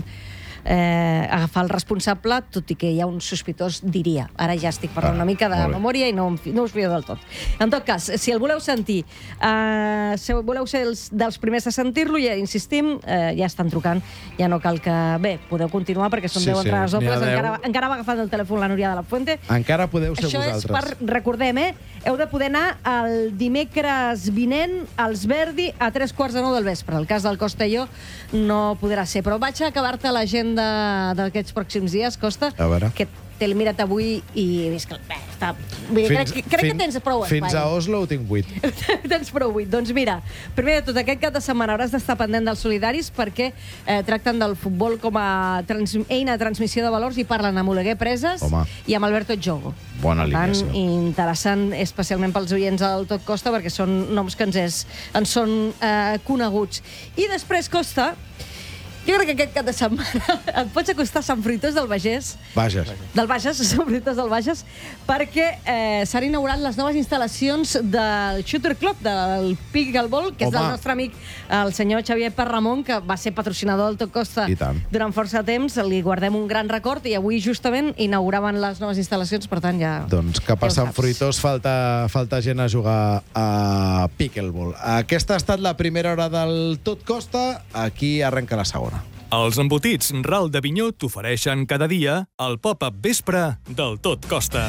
eh, agafar el responsable, tot i que hi ha un sospitós, diria. Ara ja estic parlant Ah, una mica de molt bé. memòria i no, em fi- no us fio del tot. En tot cas, si el voleu sentir, eh, si voleu ser els, dels primers a sentir-lo, ja insistim, eh, ja estan trucant, ja no cal que... Bé, podeu continuar perquè són Sí, deu sí, entrades n'hi ha dobles, deu. encara, encara va agafant el telèfon la Núria de la Fuente. Encara podeu ser Això vosaltres. és per, recordem, eh? Heu de poder anar el dimecres vinent als Verdi a tres quarts de nou del vespre. El cas del Costa i jo no podrà ser. Però vaig a acabar-te l'agenda d'aquests pròxims dies, Costa, A veure. que t'he mirat avui i he vist que... Bé, està... Vull dir, crec, crec que tens prou espai. Fins a Oslo ho tinc buit. Tens prou buit. Doncs mira, primer de tot, aquest cap de setmana hauràs d'estar pendent dels solidaris perquè eh, tracten del futbol com a trans eina de transmissió de valors i parlen amb Oleguer Preses Home. i amb Alberto Jogo. Bona Per tant, alineació. interessant especialment pels oients del Tot Costa perquè són noms que ens, és, ens són eh, coneguts. I després, Costa, jo crec que aquest cap de setmana et pots acostar a Sant Fruitós del Bages, Vages. del Bages, Sant Fruitós del Bages, perquè eh, s'han inaugurat les noves instal·lacions del Shooter Club, del Pickleball, que és Home. del nostre amic, el senyor Xavier Perramon, que va ser patrocinador del Tot Costa I tant. durant força temps. Li guardem un gran record i avui justament inauguraven les noves instal·lacions, per tant ja... Doncs cap a ja ho Sant saps. Fruitós falta, falta gent a jugar a Pickleball. Aquesta ha estat la primera hora del Tot Costa. Aquí arrenca la segona. Els embotits Ral de Vinyó t'ofereixen cada dia el pop-up vespre del Tot Costa.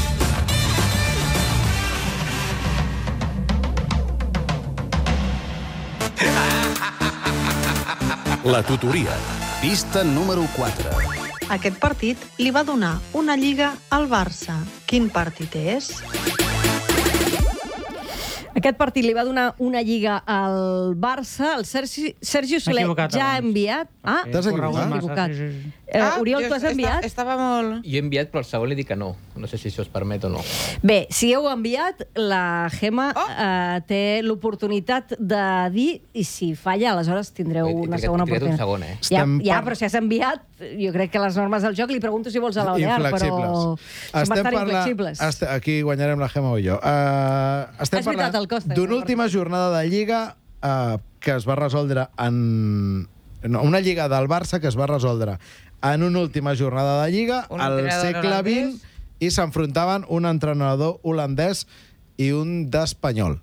La tutoria. Pista número quatre. Aquest partit li va donar una lliga al Barça. Quin partit és? Aquest partit li va donar una lliga al Barça. El Sergi, Sergi Soler equivocat ja ha abans. enviat... Ah, T'has equivocat? m'he equivocat. Sí, sí, sí. Eh, Ah, Oriol, jo tu has esta- enviat? Estava molt... Jo he enviat, però el segon li dic que no. No sé si això es permet o no. Bé, si heu enviat, la Gemma Oh. eh, té l'oportunitat de dir, i si falla, aleshores tindreu He- he una trigat- segona he trigat un oportunitat. segon, eh? Ja, Estem ja, par- però si has enviat, jo crec que les normes del joc, li pregunto si vols a la Balear, però són bastant inflexibles. Este, aquí guanyarem la Gemma o jo. Uh, estem És veritat, el Costa, d'una ja, última jornada de Lliga uh, que es va resoldre en... No, una Lliga del Barça que es va resoldre en una última jornada de Lliga Un al entrenador segle holandès. vint i s'enfrontaven un entrenador holandès i un d'espanyol.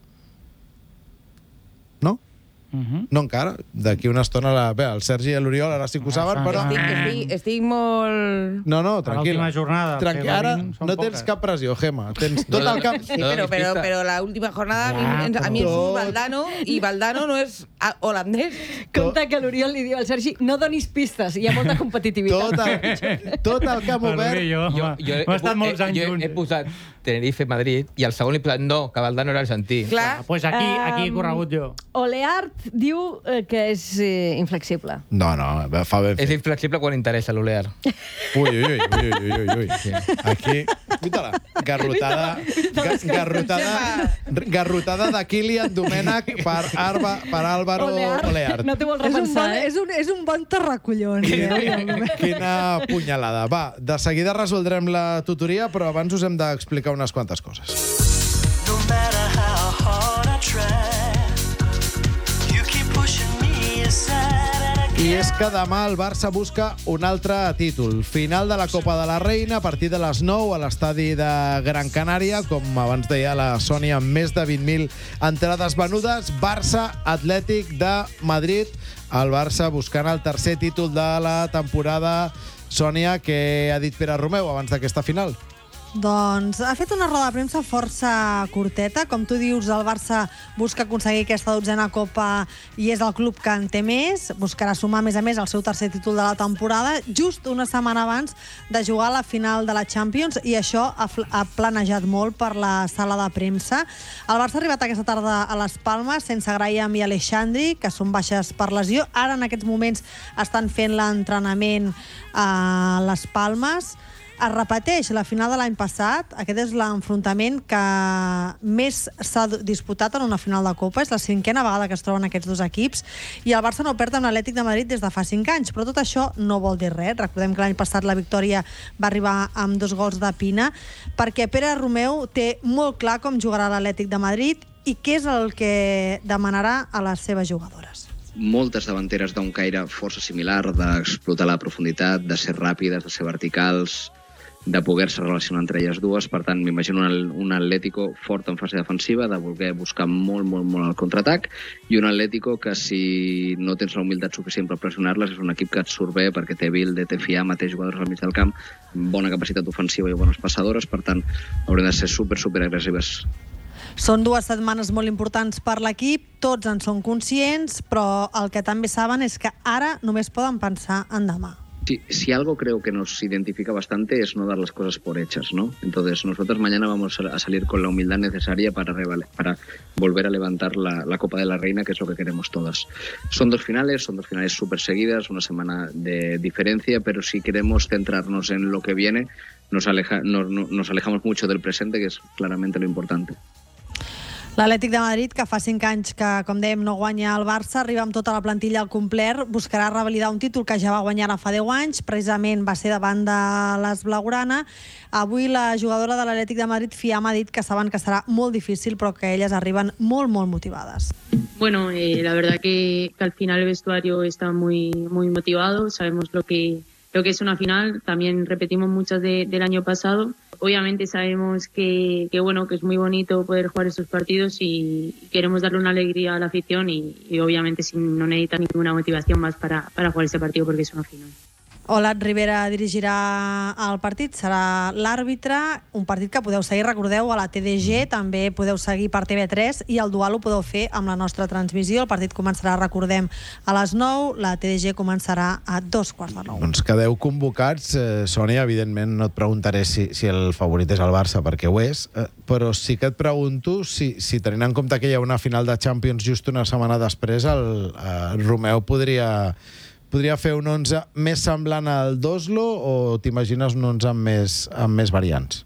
No? Mhm. No encara. D'aquí una estona... La... Bé, el Sergi i l'Oriol ara sí que ho saben, Ah, però... Estic, estic, estic molt... No, no, A tranquil. l'última jornada, Tranquil, segle ara vint, són no tens poques. cap pressió, Gemma. Tens tot el camp... Sí, però, però, però la última jornada a mi, Ja, a mi és però- un Valdano i Valdano no és ah, holandès. Compte que l'Oriol li diu al Sergi, no donis pistes, hi ha molta competitivitat. Tot el, tot el camp Perdó, obert... jo, Jo, home, jo, hem estat molts he, anys jo junts. he posat Tenerife-Madrid i el segon li he posat no, que Valdano era argentí. Clar, Pues aquí, aquí he Em, corregut jo. Oleart diu eh, que és eh, inflexible. No, no, fa ben fet. És inflexible quan interessa l'Olear. Ui, ui, ui, ui, ui, ui, ui. Sí. Aquí, mira-la, garrotada, ga, garrotada, garrotada de Kilian Domènech per, Arba, per Álvaro Oleart. No t'ho vol repensar, eh? És un, és un bon terracollons. Eh? Quina punyalada. Va, de seguida resoldrem la tutoria, però abans us hem d'explicar unes quantes coses. No matter how hard I try, you keep pushing me aside. I és que demà el Barça busca un altre títol. Final de la Copa de la Reina a partir de les nou a l'estadi de Gran Canària, com abans deia la Sònia, amb més de vint mil entrades venudes. Barça Atlètic de Madrid. El Barça buscant el tercer títol de la temporada. Sònia, què ha dit Pere Romeu abans d'aquesta final? Doncs ha fet una roda de premsa força curteta. Com tu dius, el Barça busca aconseguir aquesta dotzena Copa i és el club que en té més. Buscarà sumar, a més a més, el seu tercer títol de la temporada just una setmana abans de jugar a la final de la Champions, i això ha, ha planejat molt per la sala de premsa. El Barça ha arribat aquesta tarda a les Palmes sense Graham i Alexandri, que són baixes per lesió. Ara, en aquests moments, estan fent l'entrenament a les Palmes. Es repeteix la final de l'any passat. Aquest és l'enfrontament que més s'ha disputat en una final de Copa. És la cinquena vegada que es troben aquests dos equips i el Barça no perd amb l'Atlètic de Madrid des de fa cinc anys, però tot això no vol dir res. Recordem que l'any passat la victòria va arribar amb dos gols de Pina, perquè Pere Romeu té molt clar com jugarà l'Atlètic de Madrid i què és el que demanarà a les seves jugadores. Moltes davanteres d'un caire força similar, d'explotar la profunditat, de ser ràpides, de ser verticals, de poder-se relacionar entre elles dues. Per tant, m'imagino un, un Atlético fort en fase defensiva, de voler buscar molt, molt, molt el contraatac, i un Atlético que, si no tens la humilitat suficient per pressionar-les, és un equip que et surt bé perquè té Bilde, té Fiamma, té jugadors al mig del camp, bona capacitat ofensiva i bones passadores. Per tant, haurem de ser super, super agressives. Són dues setmanes molt importants per l'equip, tots en són conscients, però el que també saben és que ara només poden pensar en demà. Si, si algo creo que nos identifica bastante es no dar las cosas por hechas, ¿no? Entonces, nosotros mañana vamos a salir con la humildad necesaria para, para volver a levantar la, la Copa de la Reina, que es lo que queremos todas. Son dos finales, son dos finales súper seguidas, una semana de diferencia, pero si queremos centrarnos en lo que viene, nos, aleja, no, no, nos alejamos mucho del presente, que es claramente lo importante. L'Atlètic de Madrid, que fa cinc anys que, com dèiem, no guanya el Barça, arriba amb tota la plantilla al complet, buscarà revalidar un títol que ja va guanyar fa deu anys, precisament va ser davant de l'As Blaugrana. Avui la jugadora de l'Atlètic de Madrid, Fiamma, ha dit que saben que serà molt difícil, però que elles arriben molt, molt motivades. Bueno, eh, la verdad que, que al final el vestuario está muy, muy motivado, sabemos lo que... lo que es una final, también repetimos muchas de, del año pasado. Obviamente sabemos que, que, bueno, que es muy bonito poder jugar esos partidos y, y queremos darle una alegría a la afición y, y obviamente sin, no necesita ninguna motivación más para, para jugar ese partido porque es una final. Olat Rivera dirigirà el partit, serà l'àrbitre, un partit que podeu seguir, recordeu, a la T D G, també podeu seguir per T V tres i el dual ho podeu fer amb la nostra transmissió. El partit començarà, recordem, a les nou, la T D G començarà a dos quarts de nou. Doncs quedeu convocats. Eh, Sònia, evidentment no et preguntaré si, si el favorit és el Barça, perquè ho és, eh, però sí que et pregunto si, si tenint en compte que hi ha una final de Champions just una setmana després, el, el Romeu podria... podria fer un onze més semblant al d'Oslo o t'imagines un onze amb més, amb més variants?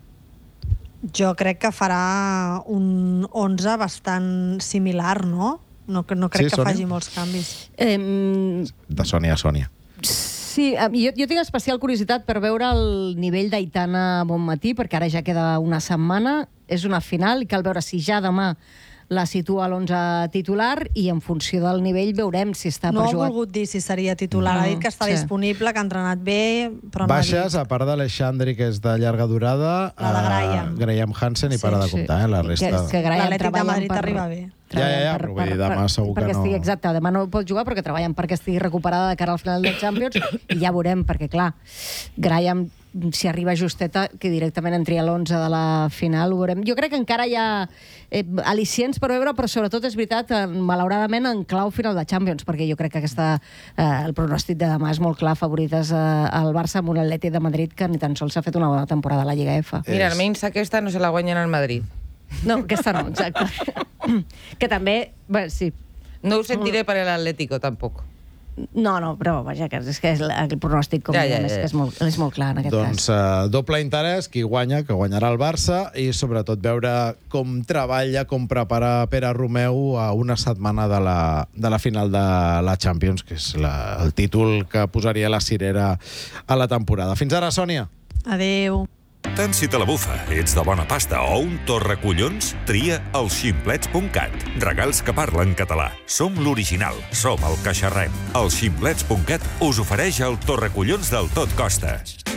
Jo crec que farà un onze bastant similar, no? No, no crec sí, que Sònia? Faci molts canvis. Eh, de Sònia a Sònia. Sí, jo, jo tinc especial curiositat per veure el nivell d'Aitana Bonmatí, perquè ara ja queda una setmana, és una final i cal veure si ja demà la situa a l'onze titular i en funció del nivell veurem si està no per jugar. No ha volgut dir si seria titular, no, ha dit que està sí. disponible, que ha entrenat bé, però no baixes, ha dit. A part d'Alexandri, que és de llarga durada, la de Graham. Graham Hansen i sí, para de comptar, sí. eh, la resta. Que, que l'Atlètic de Madrid per... arriba bé. Ja, ja, ja, però vull dir, demà segur que no... Estigui, exacte, demà no pot jugar perquè treballen perquè estigui recuperada de cara al final del Champions i ja veurem, perquè clar, Graham, si arriba justeta, que directament entri a l'onze de la final, ho veurem. Jo crec que encara hi ha eh, al·licients per veure, però sobretot és veritat, eh, malauradament, en clau final de Champions, perquè jo crec que aquesta, eh, el pronòstic de demà és molt clar, favorites eh, al Barça amb un Atlètic de Madrid que ni tan sols s'ha fet una bona temporada a la Lliga F. Mira, almenys aquesta no se la guanyen al Madrid. No, aquesta no, exacte. Que també, bé, sí. No ho sentiré per l'Atlético, tampoc. No, no, però vaja, que és que és el pronòstic com ja, ja, ja. És, que és, molt, és molt clar en aquest doncs, cas. Doncs uh, doble interès, qui guanya, que guanyarà el Barça, i sobretot veure com treballa, com prepara Pere Romeu a una setmana de la, de la final de la Champions, que és la, el títol que posaria la cirera a la temporada. Fins ara, Sònia. Adéu. Tant si te la bufa, ets de bona pasta o un torracollons, tria els ximplets punt cat. Regals que parlen català. Som l'original, som el que xerrem. Els ximplets punt cat us ofereix el torracollons del Tot Costa.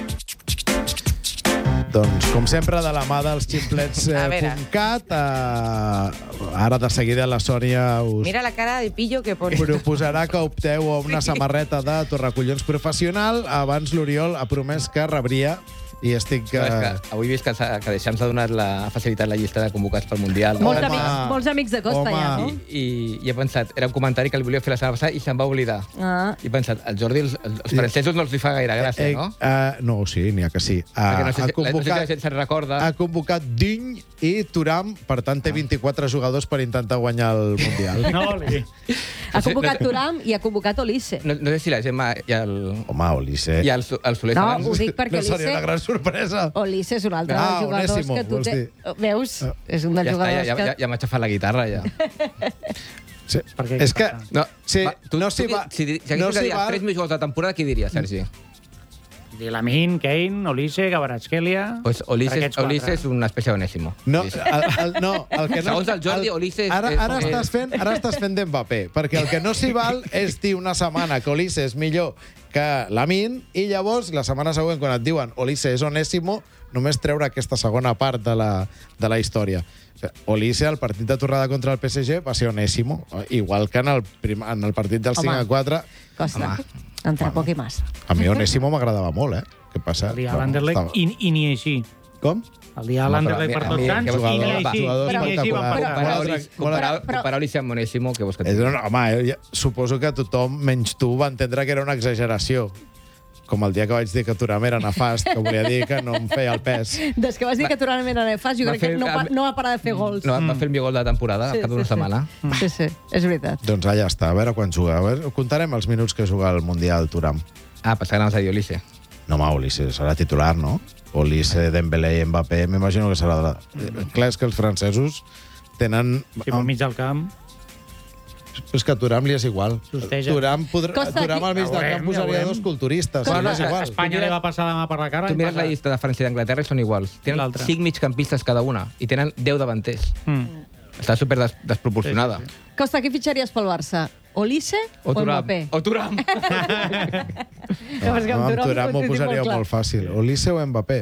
Doncs, com sempre, de la mà dels ximplets punt cat, eh, ara de seguida la Sònia us... Mira la cara de pillo que pone. Proposarà que opteu a una samarreta de torracollons professional. Abans l'Oriol ha promès que rebria i estic... No, és que avui he vist que, que Deixams ha donat la, ha facilitat la llista de convocats pel Mundial. Molts, no? amics, molts amics de Costa, home. Ja, no? I, i, I he pensat, era un comentari que li volia fer la setmana passada i se'n va oblidar. Ah. I he pensat, al Jordi els, els francesos no els li fa gaire gràcia, eh, no? Uh, no, sí, n'hi ha que sí. Uh, no sé, ha, convocat, no sé si la gent se'n recorda. Ha convocat Digne i Thuram, per tant té vint-i-quatre jugadors per intentar guanyar el Mundial. No, li... Ha convocat Thuram i ha convocat Olise. No, no sé si la Gemma i el... Home, Olise... I el, el Soler... No, ho dic perquè Olise... No seria una gran sorpresa. Olise és un altre ah, dels jugadors Onésimo, que tu té... dir. Veus? Ah. És un dels ja jugadors està, ja, que... Ja, ja m'ha aixafat la guitarra, ja. Sí. És que... No, sí, va, tu, no s'hi va... Si, si haguessis no de dir els tres millors de temporada, qui diries, Sergi? Lamin, Kane, Olise, Kvaratskhelia... Pues Olise, Olise és una espècie d'Onésimo. No, el, el, no, el que no... Segons el Jordi, Olise... Ara, ara, és, estàs fent, ara estàs fent d'Mbappé, perquè el que no s'hi val és dir una setmana que Olise és millor que Lamin, i llavors, la setmana següent, quan et diuen Olise és Onésimo, només treure aquesta segona part de la, de la història. Olise, al partit de tornada contra el P S G, va ser Onésimo, igual que en el, prim, en el partit del cinc a quatre. Costa, entre poc i massa. A mi Onésimo m'agradava molt, eh? Què passa? El dia a l'Anderlecht i, i ni així. Com? El dia a l'Anderlecht per tots Sants i ni així. Comparar Olise amb Onésimo, què vols que et digui? Home, suposo que tothom, menys tu, va entendre que era una exageració. Com el dia que vaig dir que Thuram era nefast, que volia dir que no em feia el pes. Des que vas dir que Thuram era nefast, jo crec que no, no va parar de fer gols. No, va fer el millor gol de la temporada, al cap d'una setmana. Sí, sí, és veritat. Doncs allà està, a veure quan juga. A veure, contarem els minuts que juga al Mundial Thuram. Ah, pensava que anaves a dir Olise. No, home, Olise serà titular, no? Olise, Dembélé i Mbappé, m'imagino que serà... De la... Clar, és que els francesos tenen... Sí, pel mig del camp... És que Thuram li és igual. Sosteja. Thuram, podrà... Thuram al mig ja del camp veurem, posaria ja dos culturistes. Bueno, és igual. Espanya li va passar la mà per la cara. Tu mires la llista de França i d'Anglaterra i són iguals. Tenen cinc migcampistes cada una i tenen deu davanters. Mm. Està super des desproporcionada. Sí, sí, sí. Costa, qui fitxaries pel Barça? Olise o, o Mbappé? O Thuram. No, amb Thuram ho posaria molt fàcil. Olise o Mbappé?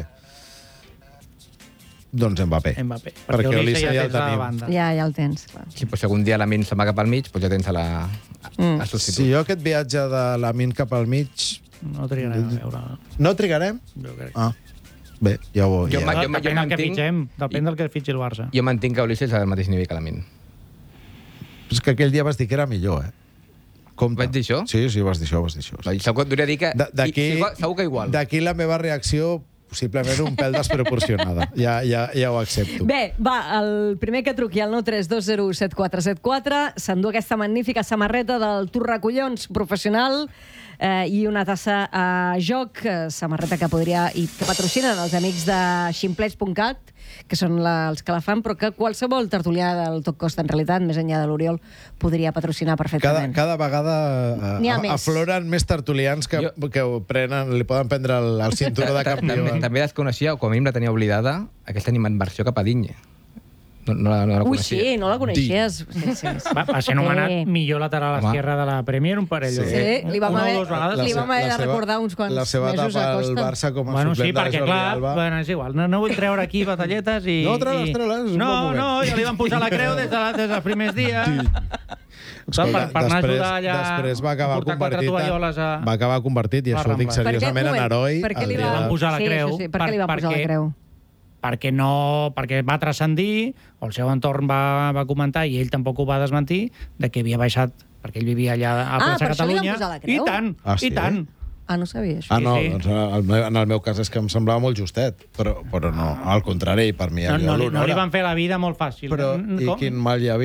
Doncs Mbappé. Mbappé. Perquè, perquè Olise ja, ja el tenim. Ja, ja el tens. Clar. Sí, però si algun dia Lamin se'n va cap al mig, doncs ja tens a la mm. a substitut. Si jo aquest viatge de Lamin cap al mig... No trigarem a veure. No trigarem? Jo crec. Ah. Bé, ja ho... Jo, ja. jo, jo, depèn del que fitxem, depèn del que fitxi el Barça. Jo mantinc que Olise és al mateix nivell que Lamin. És que aquell dia vas dir que era millor, eh? Compte. Vaig dir això? Sí, sí, vas dir això, vas dir això. Sí. Segur, dir que... D'aquí, segur que igual. D'aquí la meva reacció... possiblement un pèl desproporcionada. Ja, ja, ja ho accepto. Bé, va, el primer que truqui al nou tres dos zero set quatre set quatre s'endú aquesta magnífica samarreta del Torracollons professional eh, i una tassa a joc, eh, samarreta que podria i que patrocinen els amics de ximplets punt cat, que són la, els que la fan, però que qualsevol tertulià del Tot Costa, en realitat, més enllà de l'Oriol, podria patrocinar perfectament. Cada, cada vegada eh, afloren més tertulians que, jo... que ho prenen, li poden prendre el, el cinturó de campió. També, també desconeixia, o com a mínim la tenia oblidada, aquesta animadversió cap a Digne. No, no, la, no la Ui, coneixia. sí, no la coneixies. Sí, sí, sí. Va, va ser anomenat sí. millor lateral esquerra de la Premier un parell. Sí, sí. li vam haver, li vam haver de recordar uns quants la seva mesos a Costa. El Barça com a bueno, suplent sí, perquè, de Jordi clar, Alba. Bueno, és igual. No, no vull treure aquí batalletes i... No, treure's, i... treure's, és un no, bon moment. no, ja li van posar la creu des, de, des dels primers dies. Sí. Escolta, per, per anar a ajudar allà... Després va acabar convertit, a... va acabar convertit, i això ho dic seriosament, en heroi. Per què li van posar la creu? Sí, sí, sí. Per què li van posar la creu? perquè no, perquè va transcendir, o el seu entorn va, va comentar, i ell tampoc ho va desmentir, de que havia baixat, perquè ell vivia allà a ah, Plaça Catalunya. Ah, per això li van posar la creu? I tant, ah, sí? i tant. Ah, no sabia això. Ah, no, sí. doncs el meu, en el meu cas és que em semblava molt justet, però, però no, al contrari, per mi... No, no, li, no li van fer la vida molt fàcil. Però, i Com? quin mal hi havia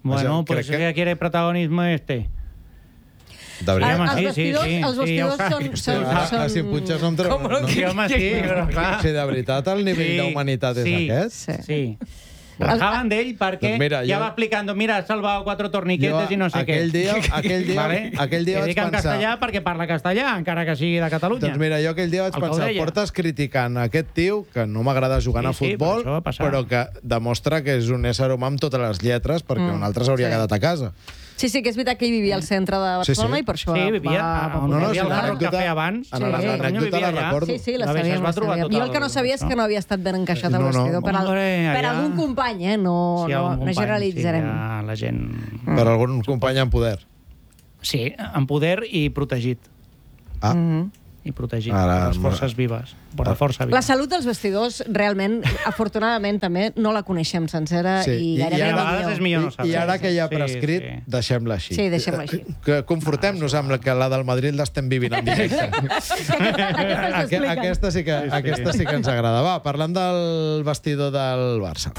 Bueno, pues que quiere protagonismo este. De veritat. Els sí, vestidors, sí, sí, els sí, vestidors ja ho són... saps. són, Ah, són... si em punxes no em treu... No? Sí, home, sí, però clar. Si de veritat el nivell Sí, d'humanitat és sí, aquest... Sí. Sí. Rajaban d'ell perquè Doncs mira, ja jo- va explicando, mira, has salvado cuatro torniquetes Jo i no sé què. aquell dia- aquell dia- vale? aquell dia I vaig dic en pensar- castellà perquè parla castellà, encara que sigui de Catalunya. Doncs mira, jo aquell dia vaig El que ho pensar, deia. portes criticant aquest tio, que no m'agrada jugant Sí, a sí, futbol, però això va passar. però que demostra que és un ésser humà amb totes les lletres, perquè Mm, un altre s'hauria sí. quedat a casa. Sí, sí, que és veritat que ell vivia al centre de Sí, sí. Barcelona i per això Sí, vivia va, a- va no, no, poder sí, jugar. l'anècdota- cafè abans. En Sí. l'anècdota vivia la allà. recordo. Sí, sí, la A veure, sabíem. es va la trobar sabíem. tot Jo el que no el- sabia és no? que no havia estat ben encaixat al No, no. vestidor. Per, al, Hombre, per allà- algun company, eh? No, Sí, no, algun no company, generalitzarem. Sí, ja la gent... Per algun company en poder. Sí, en poder i protegit. Ah. Mhm. I protegit. Ara, les forces vives. Per la força viva. La salut dels vestidors, realment, afortunadament, també no la coneixem sencera Sí, i i- gairebé i ara- a vegades és millor no I, saber. I ara que ja ha Sí, prescrit, sí. deixem-la així. Sí, deixem-la així. Que confortem-nos amb la que la del Madrid l'estem vivint en directe. Aque- aquesta, sí que, aquesta sí que ens agrada. Va, parlant del vestidor del Barça.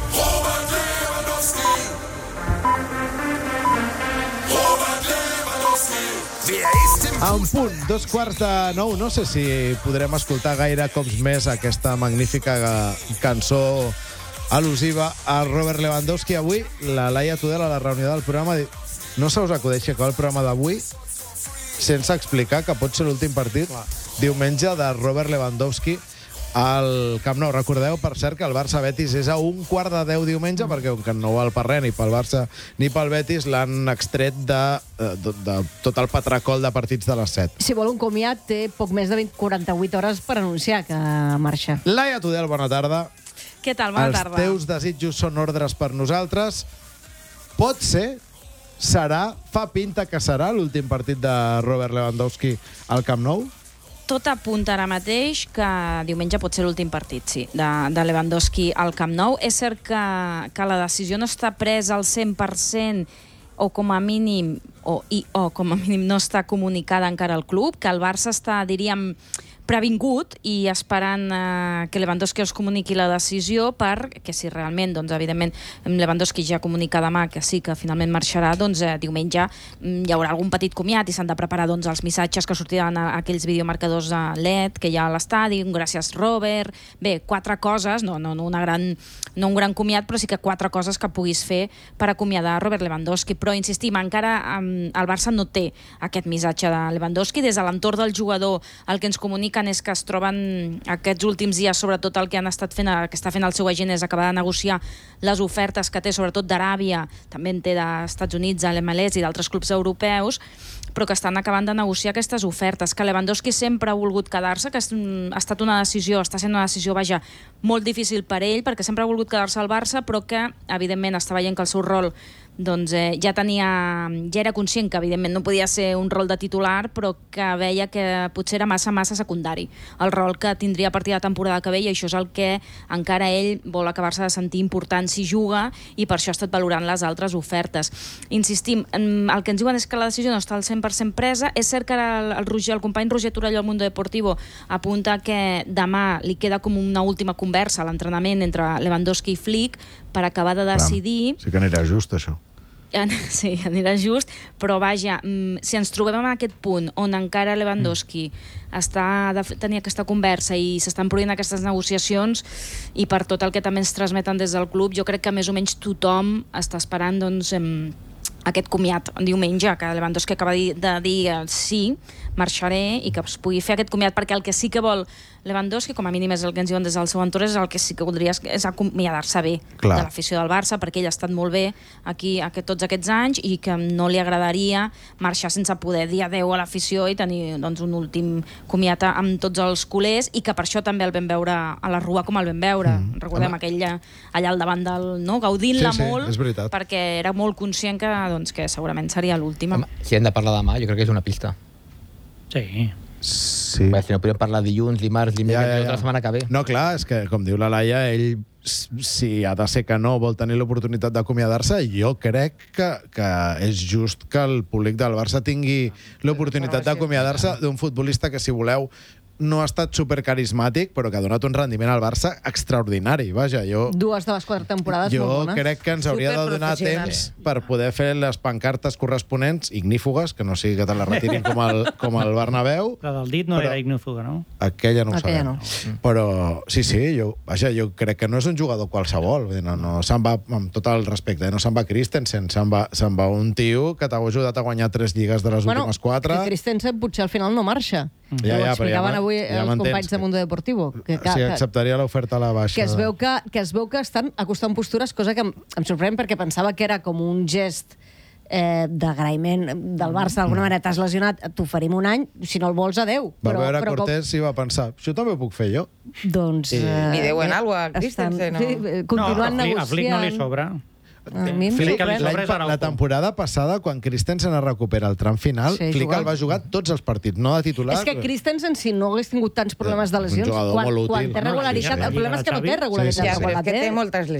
En punt, dos quarts de nou. No sé si podrem escoltar gaire cops més aquesta magnífica cançó al·lusiva a Robert Lewandowski. Avui, la Laia Tudela, a la reunió del programa, ha dit, no se us acudeix acabar el programa d'avui sense explicar que pot ser l'últim partit diumenge de Robert Lewandowski al Camp Nou. Recordeu, per cert, que el Barça-Betis és a un quart de deu diumenge, perquè que no val per res, ni pel Barça ni pel Betis, l'han extret de, de, de tot el patracol de partits de les set. Si vol un comiat, té poc més de vint, quaranta-vuit hores per anunciar que marxa. Laia Tudel, bona tarda. Què tal? Bona Els tarda. teus desitjos són ordres per nosaltres. Pot ser, serà, fa pinta que serà l'últim partit de Robert Lewandowski al Camp Nou? Tot apunta ara mateix que diumenge pot ser l'últim partit, sí, de, de Lewandowski al Camp Nou. És cert que, que la decisió no està presa al cent per cent o com a mínim o, i, o com a mínim no està comunicada encara al club, que el Barça està, diríem, previngut i esperant eh, que Lewandowski els comuniqui la decisió per que si realment, doncs, evidentment, Lewandowski ja comunica demà que sí, que finalment marxarà, doncs eh, diumenge mm, hi haurà algun petit comiat i s'han de preparar doncs, els missatges que sortiran a aquells videomarcadors a L E D que hi ha a l'estadi, un gràcies Robert, bé, quatre coses, no, no, no, una gran, no un gran comiat, però sí que quatre coses que puguis fer per acomiadar Robert Lewandowski, però insistim, encara eh, el Barça no té aquest missatge de Lewandowski, des de l'entorn del jugador el que ens comuniquen és que es troben aquests últims dies, sobretot el que han estat fent, que està fent el seu agent és acabar de negociar les ofertes que té, sobretot d'Aràbia, també en té d'Estats Units, a l'M L S i d'altres clubs europeus, però que estan acabant de negociar aquestes ofertes, que Lewandowski sempre ha volgut quedar-se, que ha estat una decisió, està sent una decisió, vaja, molt difícil per ell, perquè sempre ha volgut quedar-se al Barça, però que, evidentment, està veient que el seu rol doncs eh, ja tenia, ja era conscient que evidentment no podia ser un rol de titular, però que veia que potser era massa, massa secundari el rol que tindria a partir de la temporada que ve, i això és el que encara ell vol acabar-se de sentir important si juga, i per això ha estat valorant les altres ofertes. Insistim, el que ens diuen és que la decisió no està al cent per cent presa. És cert que ara el, el, Roger, el company Roger Torelló al Mundo Deportivo apunta que demà li queda com una última conversa a l'entrenament entre Lewandowski i Flick per acabar de decidir. Sí que anirà just, això. Sí, anirà just, però vaja, si ens trobem en aquest punt on encara Lewandowski està de tenir aquesta conversa i s'estan produint aquestes negociacions, i per tot el que també ens transmeten des del club, jo crec que més o menys tothom està esperant doncs, aquest comiat diumenge, que Lewandowski acaba de dir sí, marxaré, i que es pugui fer aquest comiat, perquè el que sí que vol Lewandowski, com a mínim és el que ens diuen des del seu entorn, és el que sí que voldria és acomiadar-se bé Clar. de l'afició del Barça, perquè ell ha estat molt bé aquí aquest, tots aquests anys, i que no li agradaria marxar sense poder dir adeu a l'afició i tenir doncs, un últim comiat amb tots els culers, i que per això també el vam veure a la Rua com el vam veure. Mm. Recordem Home. aquell allà al davant del... No? Gaudint-la Sí, sí, molt, és veritat. perquè era molt conscient que, doncs, que segurament seria l'última. Si hem de parlar demà, jo crec que és una pista. Sí. Sí. Bé, si no podem parlar dilluns, dimarts, dimecres, ja, ja, ja. la setmana que ve. No, clar, és que, com diu la Laia, ell, si ha de ser que no vol tenir l'oportunitat d'acomiadar-se, jo crec que, que és just que el públic del Barça tingui l'oportunitat d'acomiadar-se d'un futbolista que, si voleu, no ha estat supercarismàtic, però que ha donat un rendiment al Barça extraordinari. Vaja, jo... Dues de les quatre temporades jo molt bones. crec que ens hauria de donar temps per poder fer les pancartes corresponents, ignífugues, que no sigui que te la retirin com el, com el Bernabéu. La del dit no però... era ignífuga, no? Aquella no ho Aquella sabem. no. Però sí, sí, jo, vaja, jo crec que no és un jugador qualsevol. No, no se'n va, amb tot el respecte, no se'n va Christensen, se'n va, se'n va un tio que t'ha ajudat a guanyar tres lligues de les bueno, últimes quatre. Que Christensen potser al final no marxa. Ja, ja, ho explicaven ja, avui ja els companys de Mundo Deportivo. Que, que, sí, acceptaria l'oferta a la baixa. Que es, veu que, que es veu que estan acostant postures, cosa que em, em sorprèn perquè pensava que era com un gest eh, d'agraïment del Barça. D'alguna manera t'has lesionat, t'oferim un any, si no el vols, adeu. Va però, veure però Cortés i va pensar, això també ho puc fer jo. Doncs... I... Eh, Li deuen alguna cosa a Christensen, no? Sí, continuen no, a negociant. A Flick no li sobra. A mi em Flick, sorprèn. la, la temporada passada, quan Christensen es recupera al tram final, Sí, Flick jugant. el va jugar tots els partits, no de titular. És que Christensen, si no hagués tingut tants problemes de lesions, jugador quan, molt útil. quan té No, regularitat, la el problema és que no té Xavi. regularitat. Ja, però és quan que la té moltes